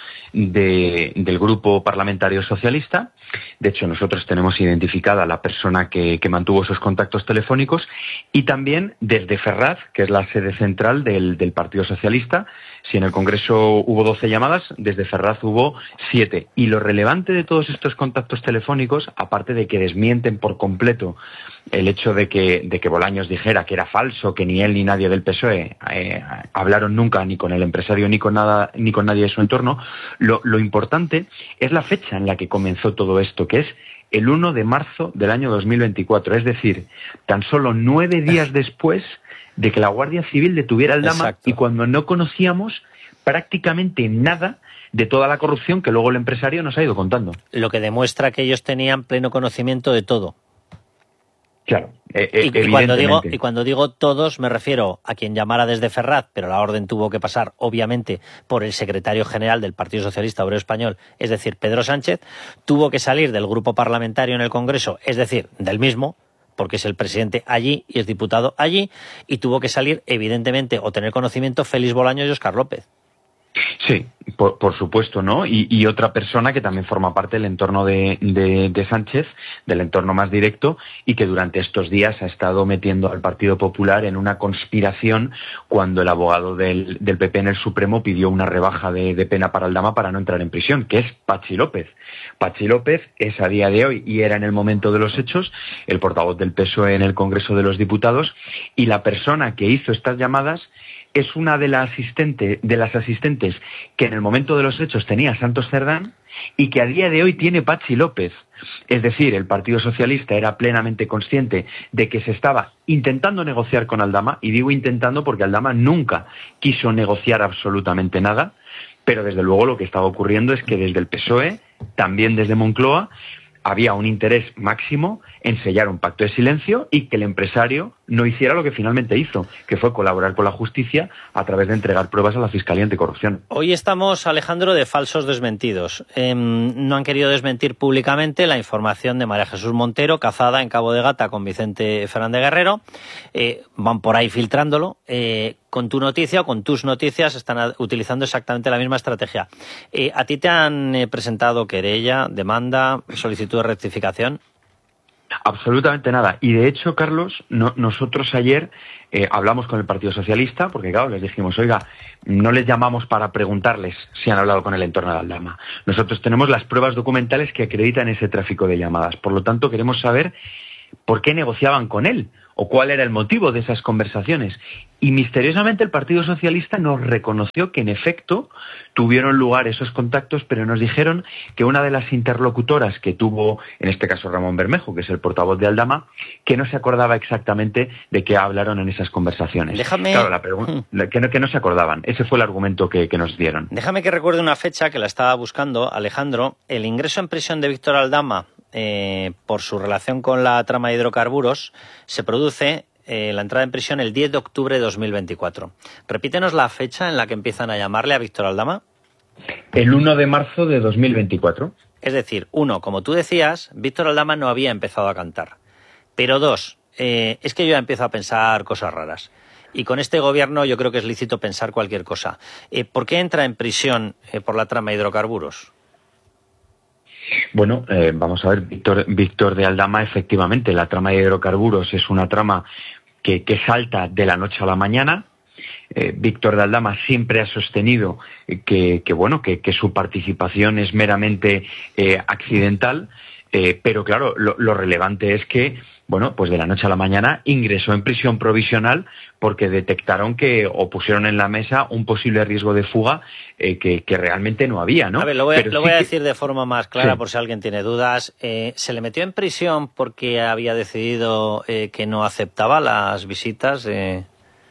de, del Grupo Parlamentario Socialista. De hecho, nosotros tenemos identificada a la persona que, que mantuvo esos contactos telefónicos, y también desde Ferraz, que es la sede central del, del Partido Socialista. Si en el Congreso hubo doce llamadas, desde Ferraz hubo siete. Y lo relevante de todos estos contactos telefónicos, aparte de que desmienten por completo el hecho de que, de que Bolaños dijera que era falso, que ni él ni nadie del P S O E eh, hablaron nunca ni con el empresario ni con nada, ni con nadie de su entorno, lo, lo importante es la fecha en la que comenzó todo esto, que es el uno de marzo del año dos mil veinticuatro, es decir, tan solo nueve días después de que la Guardia Civil detuviera al Aldama. Exacto. Y cuando no conocíamos prácticamente nada de toda la corrupción que luego el empresario nos ha ido contando. Lo que demuestra que ellos tenían pleno conocimiento de todo. Claro, eh, y, evidentemente. Y cuando digo, y cuando digo todos, me refiero a quien llamara desde Ferraz, pero la orden tuvo que pasar, obviamente, por el secretario general del Partido Socialista Obrero Español, es decir, Pedro Sánchez, tuvo que salir del grupo parlamentario en el Congreso, es decir, del mismo, porque es el presidente allí y es diputado allí, y tuvo que salir, evidentemente, o tener conocimiento Félix Bolaños y Óscar López. Sí, por, por supuesto, ¿no? Y, y otra persona que también forma parte del entorno de, de, de Sánchez, del entorno más directo, y que durante estos días ha estado metiendo al Partido Popular en una conspiración cuando el abogado del, del P P en el Supremo pidió una rebaja de, de pena para Aldama para no entrar en prisión, que es Patxi López. Patxi López es a día de hoy, y era en el momento de los hechos, el portavoz del P S O E en el Congreso de los Diputados, y la persona que hizo estas llamadas es una de, la asistente, de las asistentes que en el momento de los hechos tenía Santos Cerdán y que a día de hoy tiene Patxi López. Es decir, el Partido Socialista era plenamente consciente de que se estaba intentando negociar con Aldama, y digo intentando porque Aldama nunca quiso negociar absolutamente nada, pero desde luego lo que estaba ocurriendo es que desde el P S O E, también desde Moncloa, había un interés máximo en sellar un pacto de silencio y que el empresario no hiciera lo que finalmente hizo, que fue colaborar con la justicia a través de entregar pruebas a la Fiscalía Anticorrupción. Hoy estamos, Alejandro, de falsos desmentidos. Eh, no han querido desmentir públicamente la información de María Jesús Montero, cazada en Cabo de Gata con Vicente Fernández Guerrero. Eh, van por ahí filtrándolo. Eh, con tu noticia o con tus noticias están utilizando exactamente la misma estrategia. Eh, ¿A ti te han eh, presentado querella, demanda, solicitud de rectificación? Absolutamente nada. Y de hecho, Carlos, no, nosotros ayer eh, hablamos con el Partido Socialista, porque claro, les dijimos, oiga, no les llamamos para preguntarles si han hablado con el entorno de Aldama. Nosotros tenemos las pruebas documentales que acreditan ese tráfico de llamadas. Por lo tanto, queremos saber por qué negociaban con él o cuál era el motivo de esas conversaciones. Y misteriosamente el Partido Socialista nos reconoció que en efecto tuvieron lugar esos contactos, pero nos dijeron que una de las interlocutoras que tuvo, en este caso Ramón Bermejo, que es el portavoz de Aldama, que no se acordaba exactamente de qué hablaron en esas conversaciones. Déjame... Claro, la pregunta, que, no, que no se acordaban. Ese fue el argumento que, que nos dieron. Déjame que recuerde una fecha que la estaba buscando, Alejandro. El ingreso en prisión de Víctor Aldama eh, por su relación con la trama de hidrocarburos se produce... Eh, la entrada en prisión el diez de octubre de dos mil veinticuatro. Repítenos la fecha en la que empiezan a llamarle a Víctor Aldama. El uno de marzo de dos mil veinticuatro. Es decir, uno, como tú decías, Víctor Aldama no había empezado a cantar. Pero dos, eh, es que yo ya empiezo a pensar cosas raras. Y con este gobierno yo creo que es lícito pensar cualquier cosa. Eh, ¿Por qué entra en prisión eh, por la trama de hidrocarburos? Bueno, eh, vamos a ver, Víctor, Víctor de Aldama, efectivamente, la trama de hidrocarburos es una trama que, que salta de la noche a la mañana. Eh, Víctor de Aldama siempre ha sostenido que, que bueno, que, que su participación es meramente eh, accidental, eh, pero claro, lo, lo relevante es que, bueno, pues de la noche a la mañana ingresó en prisión provisional porque detectaron que o pusieron en la mesa un posible riesgo de fuga eh, que, que realmente no había, ¿no? A ver, lo voy, a, lo sí voy a que... decir de forma más clara, sí. por si alguien tiene dudas. Eh, ¿Se le metió en prisión porque había decidido eh, que no aceptaba las visitas eh,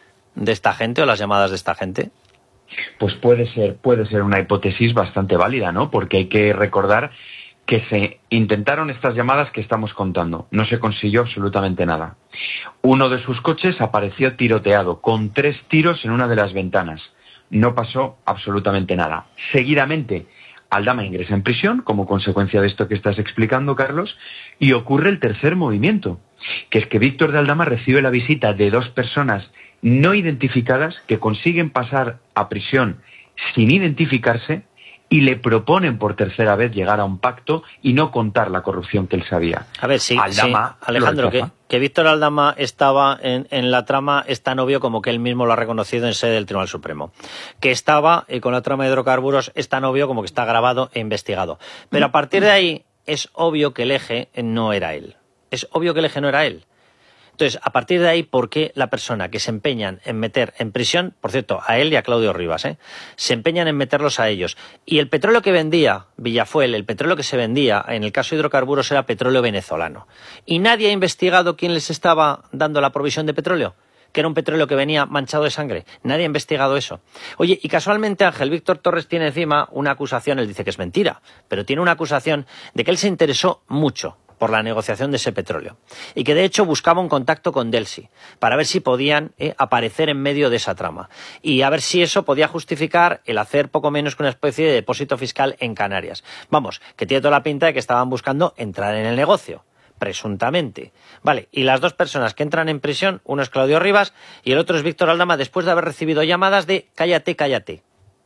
de esta gente o las llamadas de esta gente? Pues puede ser, puede ser una hipótesis bastante válida, ¿no? Porque hay que recordar que se intentaron estas llamadas que estamos contando. No se consiguió absolutamente nada. Uno de sus coches apareció tiroteado, con tres tiros en una de las ventanas. No pasó absolutamente nada. Seguidamente, Aldama ingresa en prisión, como consecuencia de esto que estás explicando, Carlos, y ocurre el tercer movimiento, que es que Víctor de Aldama recibe la visita de dos personas no identificadas que consiguen pasar a prisión sin identificarse y le proponen por tercera vez llegar a un pacto y no contar la corrupción que él sabía. A ver, sí, Aldama sí. Alejandro, que, que que Víctor Aldama estaba en, en la trama es tan obvio como que él mismo lo ha reconocido en sede del Tribunal Supremo. Que estaba eh, con la trama de hidrocarburos es tan obvio como que está grabado e investigado. Pero a partir de ahí es obvio que el eje no era él. Es obvio que el eje no era él. Entonces, a partir de ahí, ¿por qué la persona que se empeñan en meter en prisión, por cierto, a él y a Claudio Rivas, ¿eh? se empeñan en meterlos a ellos? Y el petróleo que vendía Villafuel, el petróleo que se vendía en el caso de hidrocarburos era petróleo venezolano. Y nadie ha investigado quién les estaba dando la provisión de petróleo, que era un petróleo que venía manchado de sangre. Nadie ha investigado eso. Oye, y casualmente Ángel Víctor Torres tiene encima una acusación, él dice que es mentira, pero tiene una acusación de que él se interesó mucho por la negociación de ese petróleo. Y que de hecho buscaba un contacto con Delcy para ver si podían eh, aparecer en medio de esa trama. Y a ver si eso podía justificar el hacer poco menos que una especie de depósito fiscal en Canarias. Vamos, que tiene toda la pinta de que estaban buscando entrar en el negocio, presuntamente. Vale, y las dos personas que entran en prisión, uno es Claudio Rivas y el otro es Víctor Aldama, después de haber recibido llamadas de cállate, cállate.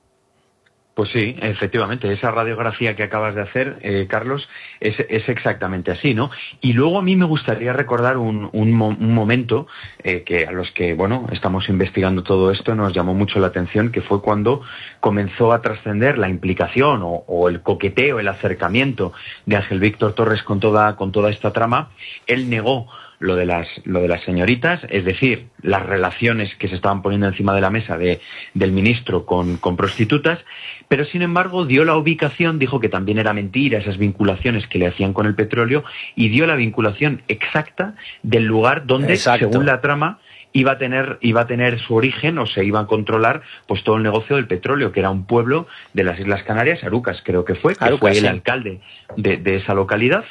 Pues sí, efectivamente, esa radiografía que acabas de hacer, eh, Carlos, es, es exactamente así, ¿no? Y luego a mí me gustaría recordar un, un, mo un momento eh, que a los que, bueno, estamos investigando todo esto nos llamó mucho la atención, que fue cuando comenzó a trascender la implicación o, o el coqueteo, el acercamiento de Ángel Víctor Torres con toda, con toda esta trama. Él negó lo de las lo de las señoritas, es decir, las relaciones que se estaban poniendo encima de la mesa de, del ministro con, con prostitutas, pero sin embargo dio la ubicación, dijo que también era mentira esas vinculaciones que le hacían con el petróleo y dio la vinculación exacta del lugar donde, Exacto. según la trama, iba a tener iba a tener su origen o se iba a controlar pues todo el negocio del petróleo, que era un pueblo de las Islas Canarias, Arucas creo que fue, que Arucas, fue el sí. alcalde de, de esa localidad.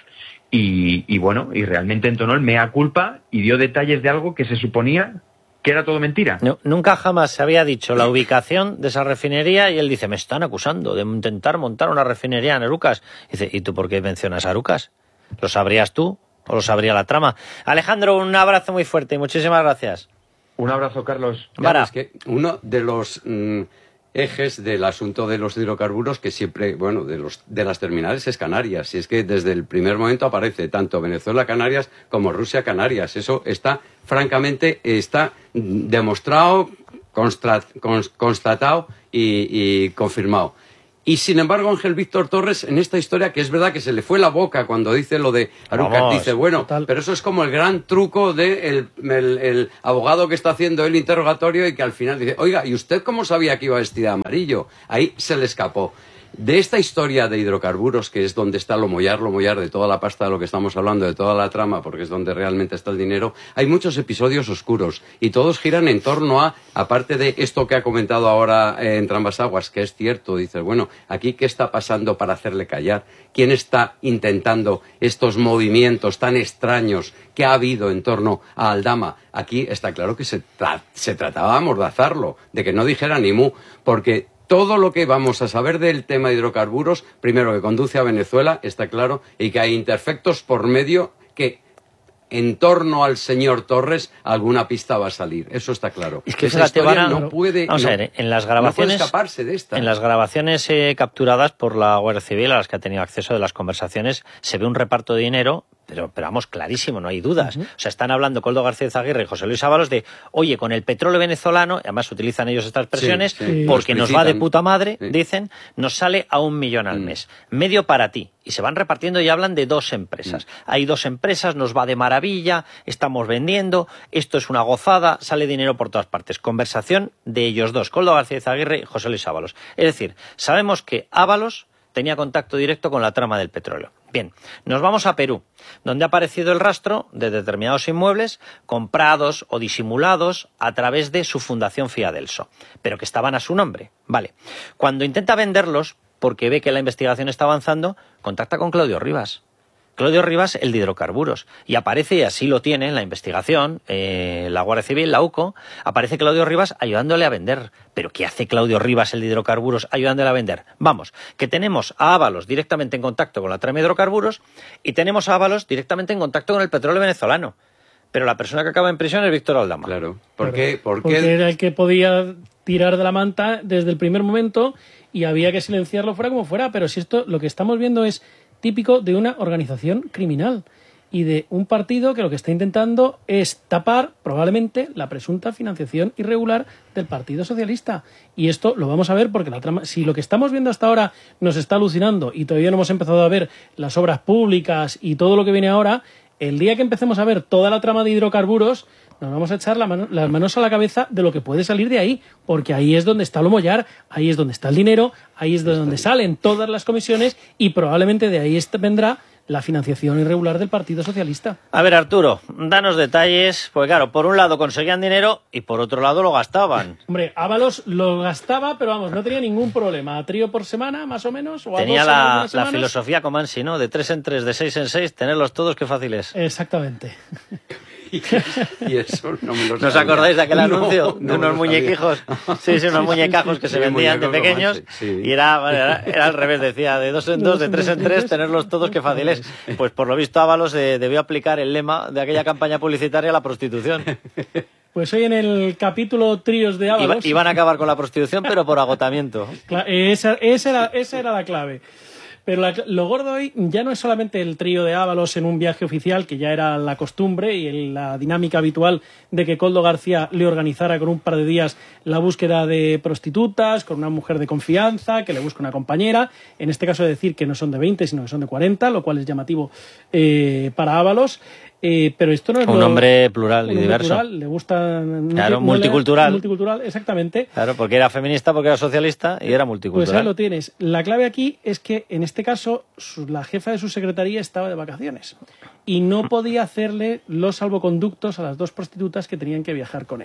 Y, y bueno, y realmente entonó el mea culpa y dio detalles de algo que se suponía que era todo mentira. No, nunca jamás se había dicho la ubicación de esa refinería y él dice, me están acusando de intentar montar una refinería en Arucas. Y dice, ¿y tú por qué mencionas Arucas? ¿Lo sabrías tú o lo sabría la trama? Alejandro, un abrazo muy fuerte y muchísimas gracias. Un abrazo, Carlos. Claro, es que uno de los mm, ejes del asunto de los hidrocarburos que siempre, bueno, de los de las terminales es Canarias. Y es que desde el primer momento aparece tanto Venezuela Canarias como Rusia Canarias. Eso está, francamente, está demostrado, constra, cons, constatado y, y confirmado. Y sin embargo, Ángel Víctor Torres, en esta historia, que es verdad que se le fue la boca cuando dice lo de Arucas, Vamos, dice, bueno, total. Pero eso es como el gran truco del de el, el abogado que está haciendo el interrogatorio y que al final dice, oiga, ¿y usted cómo sabía que iba vestida de amarillo? Ahí se le escapó. De esta historia de hidrocarburos, que es donde está lo mollar, lo mollar de toda la pasta de lo que estamos hablando, de toda la trama, porque es donde realmente está el dinero, hay muchos episodios oscuros y todos giran en torno a, aparte de esto que ha comentado ahora eh, en Trambas Aguas, que es cierto, dices, bueno, aquí ¿qué está pasando para hacerle callar? ¿Quién está intentando estos movimientos tan extraños que ha habido en torno a Aldama? Aquí está claro que se, tra- se trataba de amordazarlo, de que no dijera ni mu, porque todo lo que vamos a saber del tema de hidrocarburos, primero que conduce a Venezuela, está claro, y que hay interfectos por medio que en torno al señor Torres alguna pista va a salir. Eso está claro. Es que esa historia a... no puede, vamos no, a ver, en las grabaciones, no puede escaparse de esta. En las grabaciones eh, capturadas por la Guardia Civil, a las que ha tenido acceso de las conversaciones, se ve un reparto de dinero, pero, pero vamos, clarísimo, no hay dudas. Uh-huh. O sea, están hablando Koldo García Izaguirre y José Luis Ábalos de, oye, con el petróleo venezolano, además utilizan ellos estas expresiones, sí, sí, porque nos va de puta madre, sí. dicen, nos sale a un millón al mm. mes. Medio para ti. Y se van repartiendo y hablan de dos empresas. Mm. Hay dos empresas, nos va de maravilla, estamos vendiendo, esto es una gozada, sale dinero por todas partes. Conversación de ellos dos, Koldo García Izaguirre y José Luis Ábalos. Es decir, sabemos que Ábalos tenía contacto directo con la trama del petróleo. Bien, nos vamos a Perú, donde ha aparecido el rastro de determinados inmuebles comprados o disimulados a través de su fundación Fiadelso, pero que estaban a su nombre. Vale, cuando intenta venderlos, porque ve que la investigación está avanzando, contacta con Claudio Rivas. Claudio Rivas, el de hidrocarburos. Y aparece, y así lo tiene en la investigación, eh, la Guardia Civil, la U C O, aparece Claudio Rivas ayudándole a vender. ¿Pero qué hace Claudio Rivas, el de hidrocarburos, ayudándole a vender? Vamos, que tenemos a Ábalos directamente en contacto con la trama de hidrocarburos y tenemos a Ábalos directamente en contacto con el petróleo venezolano. Pero la persona que acaba en prisión es Víctor Aldama. Claro. ¿Por qué? ¿Por qué? Porque era el que podía tirar de la manta desde el primer momento y había que silenciarlo fuera como fuera. Pero si esto, lo que estamos viendo es típico de una organización criminal y de un partido que lo que está intentando es tapar probablemente la presunta financiación irregular del Partido Socialista. Y esto lo vamos a ver porque la trama, si lo que estamos viendo hasta ahora nos está alucinando y todavía no hemos empezado a ver las obras públicas y todo lo que viene ahora, el día que empecemos a ver toda la trama de hidrocarburos nos vamos a echar la mano, las manos a la cabeza de lo que puede salir de ahí, porque ahí es donde está lo mollar, ahí es donde está el dinero, ahí es de donde salen todas las comisiones y probablemente de ahí vendrá la financiación irregular del Partido Socialista. A ver, Arturo, danos detalles, porque claro, por un lado conseguían dinero y por otro lado lo gastaban. Hombre, Ábalos lo gastaba, pero vamos, no tenía ningún problema. A trío por semana, más o menos. O a tenía dos la, la filosofía Comansi, ¿no? De tres en tres, de seis en seis, tenerlos todos, qué fácil es. Exactamente. Y eso no me lo ¿No os acordáis de aquel anuncio? No, de unos muñequijos. Sí, sí, unos muñecajos que sí, se vendían de pequeños. Sí. Y era, era, era al revés, decía, de dos en dos, de tres en tres, tenerlos todos, qué fácil es. Pues por lo visto Ábalos eh, debió aplicar el lema de aquella campaña publicitaria a la prostitución. Pues hoy en el capítulo Tríos de Ábalos... Iba, iban a acabar con la prostitución, pero por agotamiento. Esa, esa, era, esa era la clave. Pero la, lo gordo hoy ya no es solamente el trío de Ábalos en un viaje oficial, que ya era la costumbre y el, la dinámica habitual de que Koldo García le organizara con un par de días la búsqueda de prostitutas, con una mujer de confianza, que le busca una compañera, en este caso decir que no son de veinte, sino que son de cuarenta, lo cual es llamativo eh, para Ábalos. Eh, pero esto no es un lo, hombre plural y un hombre diverso. Plural, le gusta... No, claro, no multicultural. Le, multicultural, exactamente. Claro, porque era feminista, porque era socialista y era multicultural. Pues ahí lo tienes. La clave aquí es que, en este caso, su, la jefa de su secretaría estaba de vacaciones y no podía hacerle los salvoconductos a las dos prostitutas que tenían que viajar con él.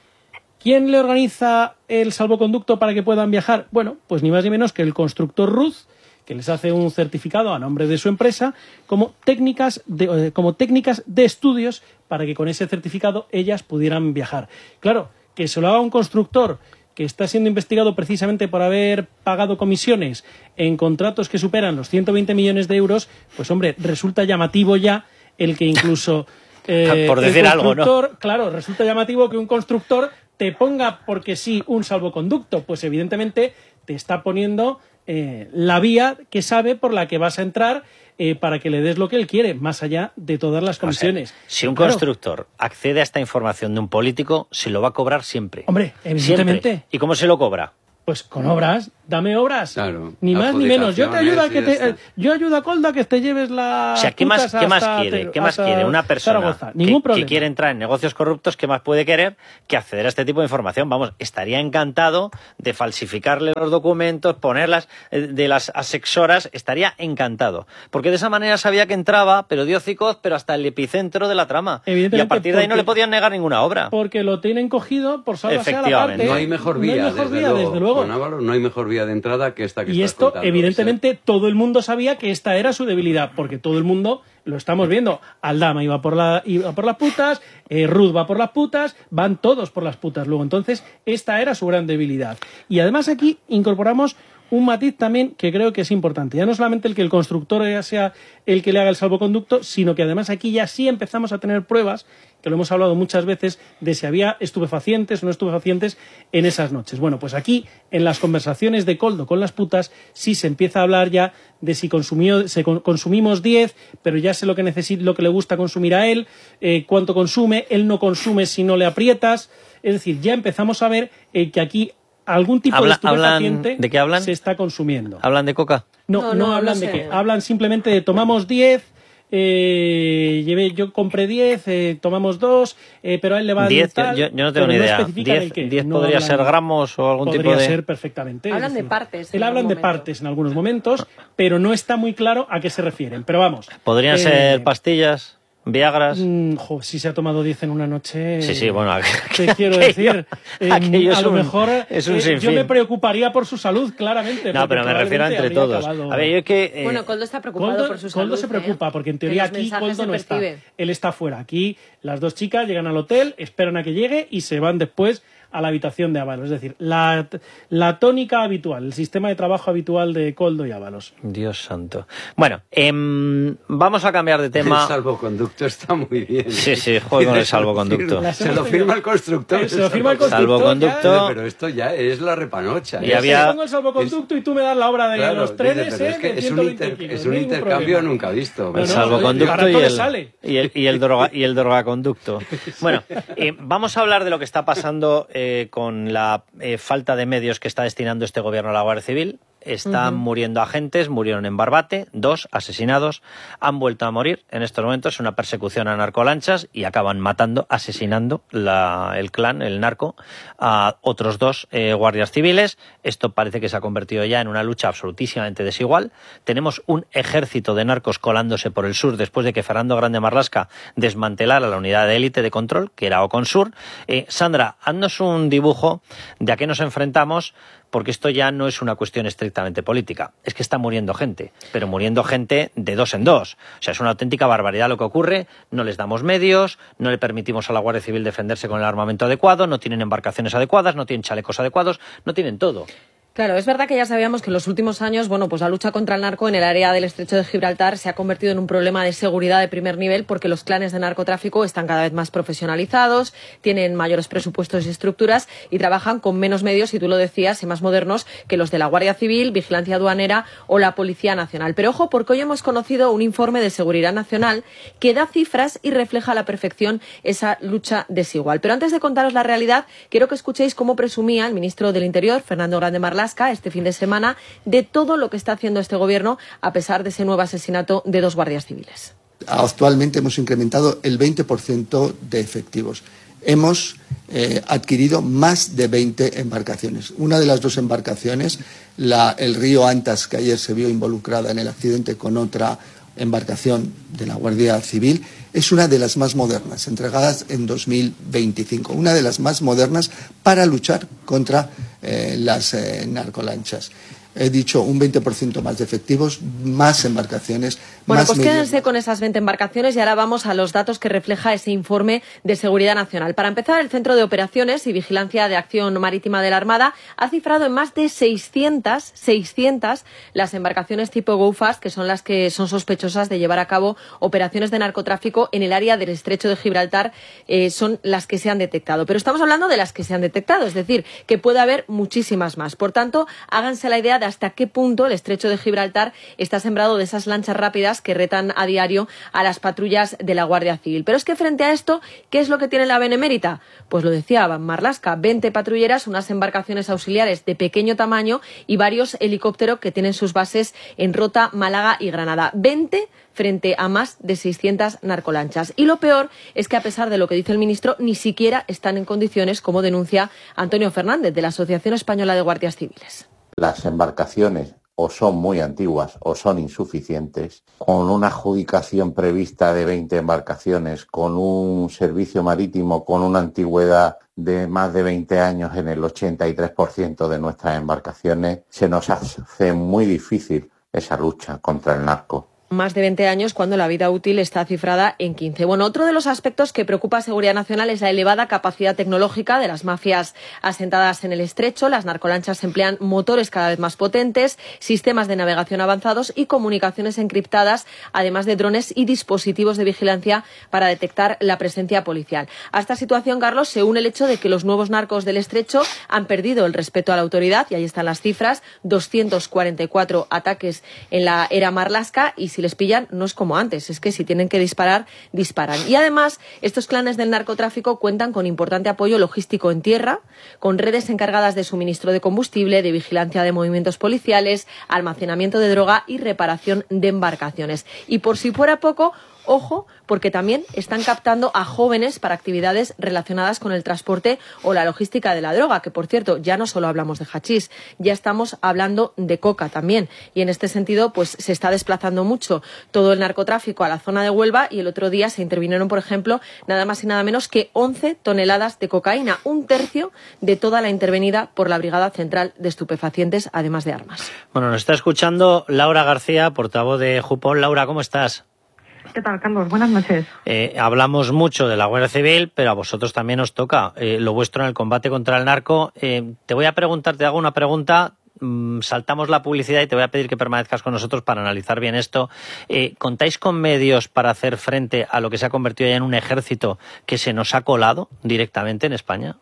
¿Quién le organiza el salvoconducto para que puedan viajar? Bueno, pues ni más ni menos que el constructor Ruth, que les hace un certificado a nombre de su empresa como técnicas de, como técnicas de estudios para que con ese certificado ellas pudieran viajar. Claro, que se lo haga un constructor que está siendo investigado precisamente por haber pagado comisiones en contratos que superan los ciento veinte millones de euros, pues hombre, resulta llamativo ya el que incluso... Eh, por decir algo, ¿no? Claro, resulta llamativo que un constructor te ponga porque sí un salvoconducto, pues evidentemente te está poniendo... Eh, la vía que sabe por la que vas a entrar eh, para que le des lo que él quiere, más allá de todas las comisiones. O sea, si un claro. constructor accede a esta información de un político, se lo va a cobrar siempre. Hombre, evidentemente. Siempre. ¿Y cómo se lo cobra? Pues con obras, dame obras. Claro, ni más ni menos. Yo te ayudo a que te, eh, yo ayudo a Colda que te lleves la. O sea, ¿qué más, ¿qué más quiere? ¿Qué más quiere una persona Ningún que, problema. que quiere entrar en negocios corruptos? ¿Qué más puede querer que acceder a este tipo de información? Vamos, estaría encantado de falsificarle los documentos, ponerlas de las asexoras, estaría encantado. Porque de esa manera sabía que entraba, pero dio hocicoz, pero hasta el epicentro de la trama. Y a partir de ahí no le podían negar ninguna obra. Porque lo tienen cogido por salvarse a la parte. No hay mejor vía, no hay mejor desde, vía luego. desde luego. Con Ábalos no hay mejor vía de entrada que esta que y estás esto, contando, evidentemente, o sea. todo el mundo sabía que esta era su debilidad, porque todo el mundo lo estamos viendo. Aldama iba por, la, iba por las putas, eh, Ruth va por las putas, van todos por las putas luego. Entonces, esta era su gran debilidad. Y además aquí incorporamos un matiz también que creo que es importante. Ya no solamente el que el constructor sea el que le haga el salvoconducto, sino que además aquí ya sí empezamos a tener pruebas, que lo hemos hablado muchas veces, de si había estupefacientes o no estupefacientes en esas noches. Bueno, pues aquí, en las conversaciones de Koldo con las putas, sí se empieza a hablar ya de si consumió, se consumimos diez, pero ya sé lo que necesita, lo que le gusta consumir a él, eh, cuánto consume, él no consume si no le aprietas. Es decir, ya empezamos a ver eh, que aquí algún tipo Habla, de estupefaciente hablan, ¿de qué hablan? se está consumiendo. ¿Hablan de coca? No, no, no, no hablan no sé. de qué. Hablan simplemente de tomamos diez, eh, llevé, yo compré diez, eh, tomamos dos, eh, pero a él le va a diez, tal, yo, yo no tengo ni no idea. diez no podría hablan, ser gramos o algún tipo de... Podría ser perfectamente. Hablan decir, de partes. Él hablan de partes en algunos momentos, pero no está muy claro a qué se refieren. Pero vamos. ¿Podrían eh, ser pastillas? ¿Viagras? Mm, jo, si se ha tomado diez en una noche... Sí, sí, bueno... Te quiero decir, eh, a lo un, mejor es un eh, yo me preocuparía por su salud, claramente. No, pero me refiero a entre todos. Acabado... A ver, yo es que... Eh... Bueno, Koldo está preocupado Koldo, por su salud. Koldo se preocupa, ¿eh? porque en teoría aquí Koldo no está. Él está fuera. Aquí las dos chicas llegan al hotel, esperan a que llegue y se van después a la habitación de Ábalos. Es decir, la, la tónica habitual, el sistema de trabajo habitual de Koldo y Ábalos. Dios santo. Bueno, eh, vamos a cambiar de tema. El salvoconducto está muy bien. Sí, sí, juego con el salvoconducto. Se lo firma el constructor. Se lo firma el constructor. Salvoconducto. Pero esto ya es la repanocha. Y ¿eh? había... pongo el salvoconducto es... y tú me das la obra de claro, los trenes, dice, ¿eh? Es, que es un, inter... kilos, es un no intercambio nunca visto. El no, salvoconducto y el, y el, y el, droga, y el drogaconducto. Bueno, eh, vamos a hablar de lo que está pasando eh, con la La eh, falta de medios que está destinando este gobierno a la Guardia Civil. Están uh-huh. muriendo agentes, murieron en Barbate, dos asesinados, han vuelto a morir en estos momentos, una persecución a narcolanchas y acaban matando, asesinando la, el clan, el narco, a otros dos eh, guardias civiles. Esto parece que se ha convertido ya en una lucha absolutísimamente desigual. Tenemos un ejército de narcos colándose por el sur después de que Fernando Grande Marlaska desmantelara la unidad de élite de control, que era Oconsur. Eh, Sandra, haznos un dibujo de a qué nos enfrentamos, porque esto ya no es una cuestión estrictamente política. Es que está muriendo gente, pero muriendo gente de dos en dos. O sea, es una auténtica barbaridad lo que ocurre. No les damos medios, no le permitimos a la Guardia Civil defenderse con el armamento adecuado, no tienen embarcaciones adecuadas, no tienen chalecos adecuados, no tienen todo. Claro, es verdad que ya sabíamos que en los últimos años, bueno, pues la lucha contra el narco en el área del Estrecho de Gibraltar se ha convertido en un problema de seguridad de primer nivel porque los clanes de narcotráfico están cada vez más profesionalizados, tienen mayores presupuestos y estructuras y trabajan con menos medios, y tú lo decías, y más modernos que los de la Guardia Civil, Vigilancia Aduanera o la Policía Nacional. Pero ojo, porque hoy hemos conocido un informe de Seguridad Nacional que da cifras y refleja a la perfección esa lucha desigual. Pero antes de contaros la realidad, quiero que escuchéis cómo presumía el ministro del Interior, Fernando Grande Marlaska, este fin de semana, de todo lo que está haciendo este gobierno a pesar de ese nuevo asesinato de dos guardias civiles. Actualmente hemos incrementado el veinte por ciento de efectivos. Hemos eh, adquirido más de veinte embarcaciones. Una de las dos embarcaciones, la, el río Antas, que ayer se vio involucrada en el accidente con otra embarcación de la Guardia Civil, es una de las más modernas, entregadas en dos mil veinticinco, una de las más modernas para luchar contra eh, las eh, narcolanchas. He dicho un veinte por ciento más de efectivos, más embarcaciones. Bueno, más pues medios. quédense con esas veinte embarcaciones y ahora vamos a los datos que refleja ese informe de Seguridad Nacional. Para empezar, el Centro de Operaciones y Vigilancia de Acción Marítima de la Armada ha cifrado en más de seiscientas, seiscientas las embarcaciones tipo Go Fast, que son las que son sospechosas de llevar a cabo operaciones de narcotráfico en el área del Estrecho de Gibraltar, eh, son las que se han detectado. Pero estamos hablando de las que se han detectado, es decir, que puede haber muchísimas más. Por tanto, háganse la idea de hasta qué punto el Estrecho de Gibraltar está sembrado de esas lanchas rápidas que retan a diario a las patrullas de la Guardia Civil. Pero es que frente a esto, ¿qué es lo que tiene la Benemérita? Pues lo decía Marlaska, veinte patrulleras, unas embarcaciones auxiliares de pequeño tamaño y varios helicópteros que tienen sus bases en Rota, Málaga y Granada. veinte frente a más de seiscientas narcolanchas. Y lo peor es que, a pesar de lo que dice el ministro, ni siquiera están en condiciones, como denuncia Antonio Fernández, de la Asociación Española de Guardias Civiles. Las embarcaciones o son muy antiguas o son insuficientes, con una adjudicación prevista de veinte embarcaciones, con un servicio marítimo con una antigüedad de más de veinte años en el ochenta y tres por ciento de nuestras embarcaciones, se nos hace muy difícil esa lucha contra el narco. Más de veinte años cuando la vida útil está cifrada en quince. Bueno, otro de los aspectos que preocupa a Seguridad Nacional es la elevada capacidad tecnológica de las mafias asentadas en el estrecho. Las narcolanchas emplean motores cada vez más potentes, sistemas de navegación avanzados y comunicaciones encriptadas, además de drones y dispositivos de vigilancia para detectar la presencia policial. A esta situación, Carlos, se une el hecho de que los nuevos narcos del estrecho han perdido el respeto a la autoridad, y ahí están las cifras, doscientos cuarenta y cuatro ataques en la era Marlaska, y si les pillan no es como antes, es que si tienen que disparar, disparan. Y además, estos clanes del narcotráfico cuentan con importante apoyo logístico en tierra, con redes encargadas de suministro de combustible, de vigilancia de movimientos policiales, almacenamiento de droga y reparación de embarcaciones. Y por si fuera poco, ojo, porque también están captando a jóvenes para actividades relacionadas con el transporte o la logística de la droga, que por cierto, ya no solo hablamos de hachís, ya estamos hablando de coca también. Y en este sentido, pues se está desplazando mucho todo el narcotráfico a la zona de Huelva, y el otro día se intervinieron, por ejemplo, nada más y nada menos que once toneladas de cocaína, un tercio de toda la intervenida por la Brigada Central de Estupefacientes, además de armas. Bueno, nos está escuchando Laura García, portavoz de Jupón. Laura, ¿cómo estás? ¿Qué tal, Carlos? Buenas noches. Eh, hablamos mucho de la Guardia Civil, pero a vosotros también os toca eh, lo vuestro en el combate contra el narco. Eh, te voy a preguntar, te hago una pregunta, mm, saltamos la publicidad y te voy a pedir que permanezcas con nosotros para analizar bien esto. Eh, ¿Contáis con medios para hacer frente a lo que se ha convertido ya en un ejército que se nos ha colado directamente en España?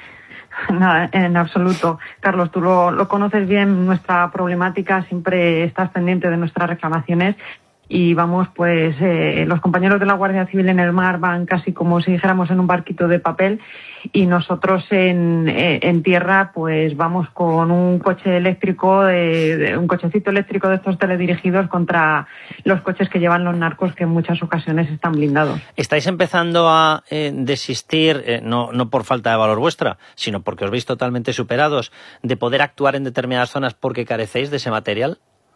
Nada, en absoluto. Carlos, tú lo, lo conoces bien, nuestra problemática, siempre estás pendiente de nuestras reclamaciones. Y vamos, pues eh, los compañeros de la Guardia Civil en el mar van casi como si dijéramos en un barquito de papel, y nosotros en, eh, en tierra pues vamos con un coche eléctrico, de, de, un cochecito eléctrico de estos teledirigidos contra los coches que llevan los narcos, que en muchas ocasiones están blindados. ¿Estáis empezando a eh, desistir, eh, no, no por falta de valor vuestra, sino porque os veis totalmente superados, de poder actuar en determinadas zonas porque carecéis de ese material?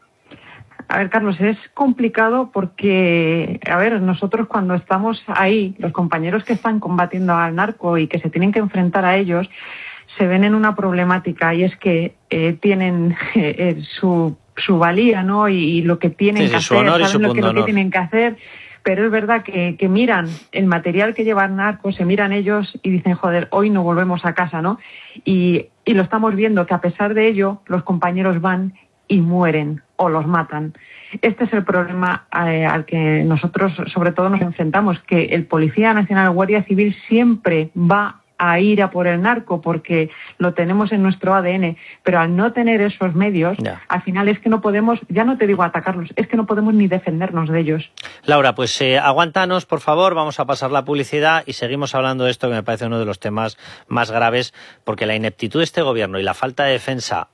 A ver, Carlos, es complicado porque, a ver, nosotros cuando estamos ahí, los compañeros que están combatiendo al narco y que se tienen que enfrentar a ellos, se ven en una problemática, y es que eh, tienen eh, su, su valía, ¿no? Y, y lo que tienen sí, que sí, hacer, saben lo que, lo que tienen que hacer. Pero es verdad que, que miran el material que lleva el narco, se miran ellos y dicen, joder, hoy no volvemos a casa, ¿no? Y, y lo estamos viendo, que a pesar de ello, los compañeros van y mueren o los matan. Este es el problema eh, al que nosotros sobre todo nos enfrentamos, que el Policía Nacional, Guardia Civil, siempre va a ir a por el narco porque lo tenemos en nuestro A D N, pero al no tener esos medios, ya. al final es que no podemos, ya no te digo atacarlos, es que no podemos ni defendernos de ellos. Laura, pues eh, aguántanos, por favor, vamos a pasar la publicidad y seguimos hablando de esto, que me parece uno de los temas más graves, porque la ineptitud de este gobierno y la falta de defensa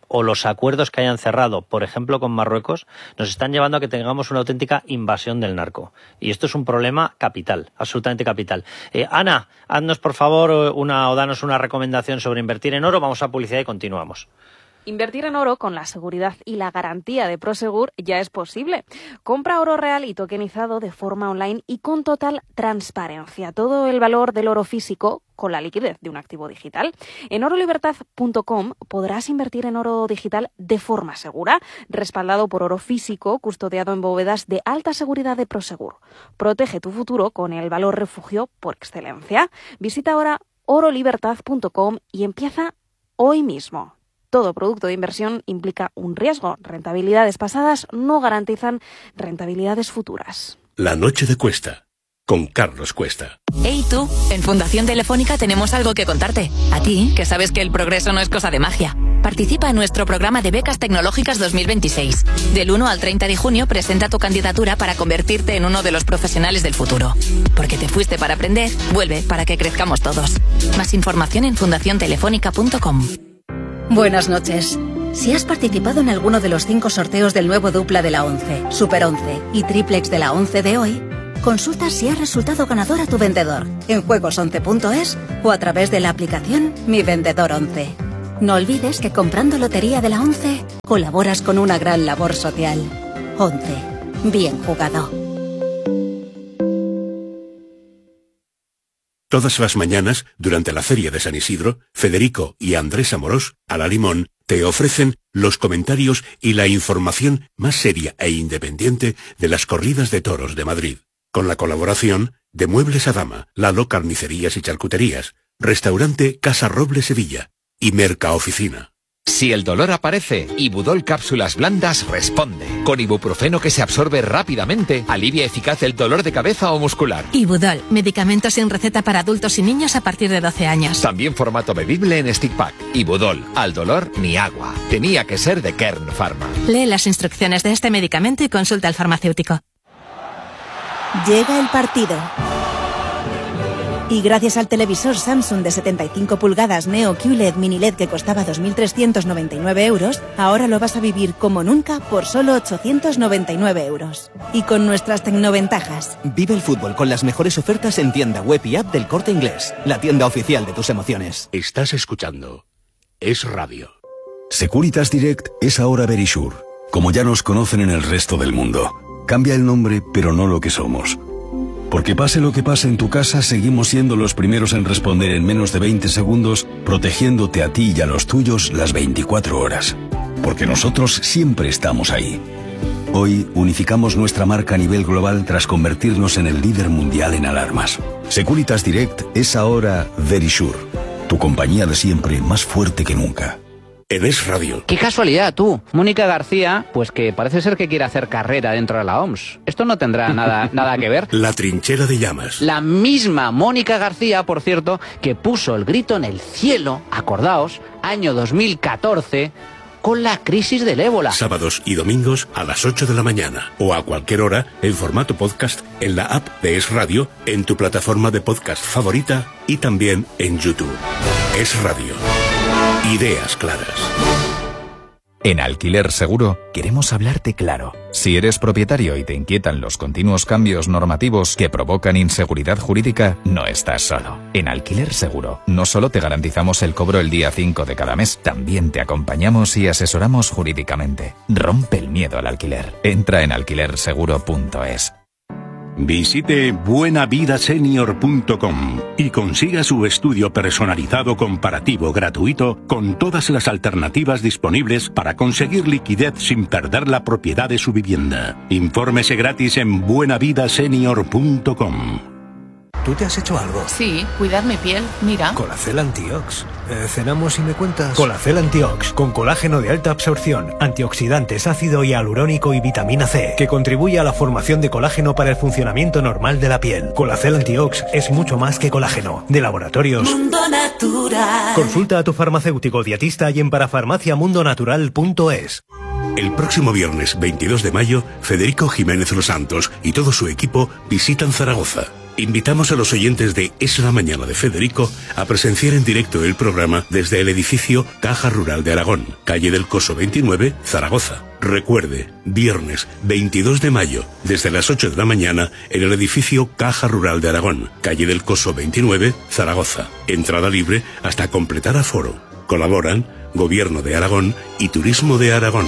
o los acuerdos que hayan cerrado, por ejemplo con Marruecos, nos están llevando a que tengamos una auténtica invasión del narco. Y esto es un problema capital, absolutamente capital. Eh, Ana, haznos por favor una o danos una recomendación sobre invertir en oro. Vamos a publicidad y continuamos. Invertir en oro con la seguridad y la garantía de Prosegur ya es posible. Compra oro real y tokenizado de forma online y con total transparencia. Todo el valor del oro físico con la liquidez de un activo digital. En oro libertad punto com podrás invertir en oro digital de forma segura, respaldado por oro físico, custodiado en bóvedas de alta seguridad de Prosegur. Protege tu futuro con el valor refugio por excelencia. Visita ahora oro libertad punto com y empieza hoy mismo. Todo producto de inversión implica un riesgo. Rentabilidades pasadas no garantizan rentabilidades futuras. La noche de Cuesta, con Carlos Cuesta. Hey tú, en Fundación Telefónica tenemos algo que contarte. A ti, que sabes que el progreso no es cosa de magia. Participa en nuestro programa de becas tecnológicas dos mil veintiséis. Del uno al treinta de junio presenta tu candidatura para convertirte en uno de los profesionales del futuro. Porque te fuiste para aprender, vuelve para que crezcamos todos. Más información en fundación telefónica punto com. Buenas noches. Si has participado en alguno de los cinco sorteos del nuevo dupla de la once, Super once y Triplex de la once de hoy, consulta si has resultado ganador a tu vendedor en juegos once punto es o a través de la aplicación Mi Vendedor once. No olvides que comprando Lotería de la once colaboras con una gran labor social. once. Bien jugado. Todas las mañanas, durante la Feria de San Isidro, Federico y Andrés Amorós, a la Limón, te ofrecen los comentarios y la información más seria e independiente de las corridas de toros de Madrid. Con la colaboración de Muebles a Dama, Lalo Carnicerías y Charcuterías, Restaurante Casa Roble Sevilla y Mercaoficina. Si el dolor aparece, Ibudol Cápsulas Blandas responde. Con ibuprofeno que se absorbe rápidamente, alivia eficaz el dolor de cabeza o muscular. Ibudol, medicamento sin receta para adultos y niños a partir de doce años. También formato bebible en stick pack. Ibudol, al dolor ni agua. Tenía que ser de Kern Pharma. Lee las instrucciones de este medicamento y consulta al farmacéutico. Llega el partido. Y gracias al televisor Samsung de setenta y cinco pulgadas Neo Q L E D Mini L E D que costaba dos mil trescientos noventa y nueve euros, ahora lo vas a vivir como nunca por solo ochocientos noventa y nueve euros. Y con nuestras tecnoventajas. Vive el fútbol con las mejores ofertas en tienda web y app del Corte Inglés, la tienda oficial de tus emociones. Estás escuchando Es Radio. Securitas Direct es ahora Verisure, como ya nos conocen en el resto del mundo. Cambia el nombre, pero no lo que somos. Porque pase lo que pase en tu casa, seguimos siendo los primeros en responder en menos de veinte segundos, protegiéndote a ti y a los tuyos las veinticuatro horas. Porque nosotros siempre estamos ahí. Hoy unificamos nuestra marca a nivel global tras convertirnos en el líder mundial en alarmas. Securitas Direct es ahora Verisure, tu compañía de siempre más fuerte que nunca. En Es Radio. Qué casualidad, tú. Mónica García, pues que parece ser que quiere hacer carrera dentro de la O M S. Esto no tendrá nada, nada que ver. La trinchera de llamas. La misma Mónica García, por cierto, que puso el grito en el cielo, acordaos, año dos mil catorce, con la crisis del ébola. Sábados y domingos a las ocho de la mañana o a cualquier hora en formato podcast en la app de Es Radio, en tu plataforma de podcast favorita y también en YouTube. Es Radio. Ideas claras. En Alquiler Seguro queremos hablarte claro. Si eres propietario y te inquietan los continuos cambios normativos que provocan inseguridad jurídica, no estás solo. En Alquiler Seguro no solo te garantizamos el cobro el día cinco de cada mes, también te acompañamos y asesoramos jurídicamente. Rompe el miedo al alquiler. Entra en alquiler seguro punto es. Visite buena vida senior punto com y consiga su estudio personalizado comparativo gratuito con todas las alternativas disponibles para conseguir liquidez sin perder la propiedad de su vivienda. Infórmese gratis en buena vida senior punto com. ¿Tú te has hecho algo? Sí, cuidar mi piel, mira. Colacel Antiox. Eh, ¿Cenamos y me cuentas? Colacel Antiox, con colágeno de alta absorción, antioxidantes, ácido hialurónico y vitamina C, que contribuye a la formación de colágeno para el funcionamiento normal de la piel. Colacel Antiox es mucho más que colágeno. De Laboratorios Mundo Natural. Consulta a tu farmacéutico dietista y en parafarmacia mundo natural punto es. El próximo viernes veintidós de mayo, Federico Jiménez Los Santos y todo su equipo visitan Zaragoza. Invitamos a los oyentes de Es la Mañana de Federico a presenciar en directo el programa desde el edificio Caja Rural de Aragón, calle del Coso veintinueve, Zaragoza. Recuerde, viernes veintidós de mayo, desde las ocho de la mañana, en el edificio Caja Rural de Aragón, calle del Coso veintinueve, Zaragoza. Entrada libre hasta completar aforo. Colaboran Gobierno de Aragón y Turismo de Aragón.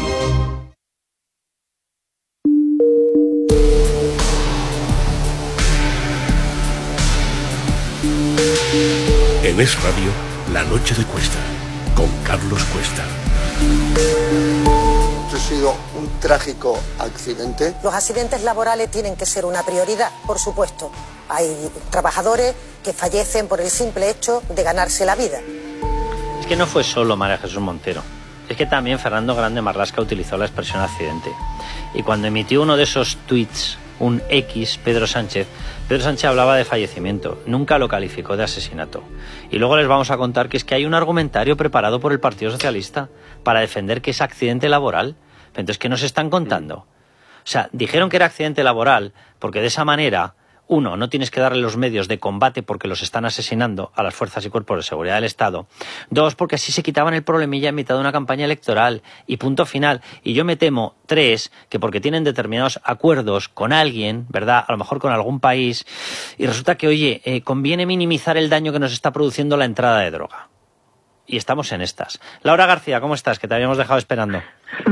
En Es Radio, La Noche de Cuesta, con Carlos Cuesta. Esto ha sido un trágico accidente. Los accidentes laborales tienen que ser una prioridad, por supuesto. Hay trabajadores que fallecen por el simple hecho de ganarse la vida. Es que no fue solo María Jesús Montero. Es que también Fernando Grande Marlaska utilizó la expresión accidente. Y cuando emitió uno de esos tweets, un X, Pedro Sánchez, Pedro Sánchez hablaba de fallecimiento, nunca lo calificó de asesinato. Y luego les vamos a contar que es que hay un argumentario preparado por el Partido Socialista para defender que es accidente laboral. Entonces, ¿qué nos están contando? O sea, dijeron que era accidente laboral porque de esa manera, uno, no tienes que darle los medios de combate porque los están asesinando a las fuerzas y cuerpos de seguridad del Estado. Dos, porque así se quitaban el problemilla en mitad de una campaña electoral. Y punto final. Y yo me temo, tres, que porque tienen determinados acuerdos con alguien, ¿verdad? A lo mejor con algún país. Y resulta que, oye, eh, conviene minimizar el daño que nos está produciendo la entrada de droga. Y estamos en estas. Laura García, ¿cómo estás? Que te habíamos dejado esperando.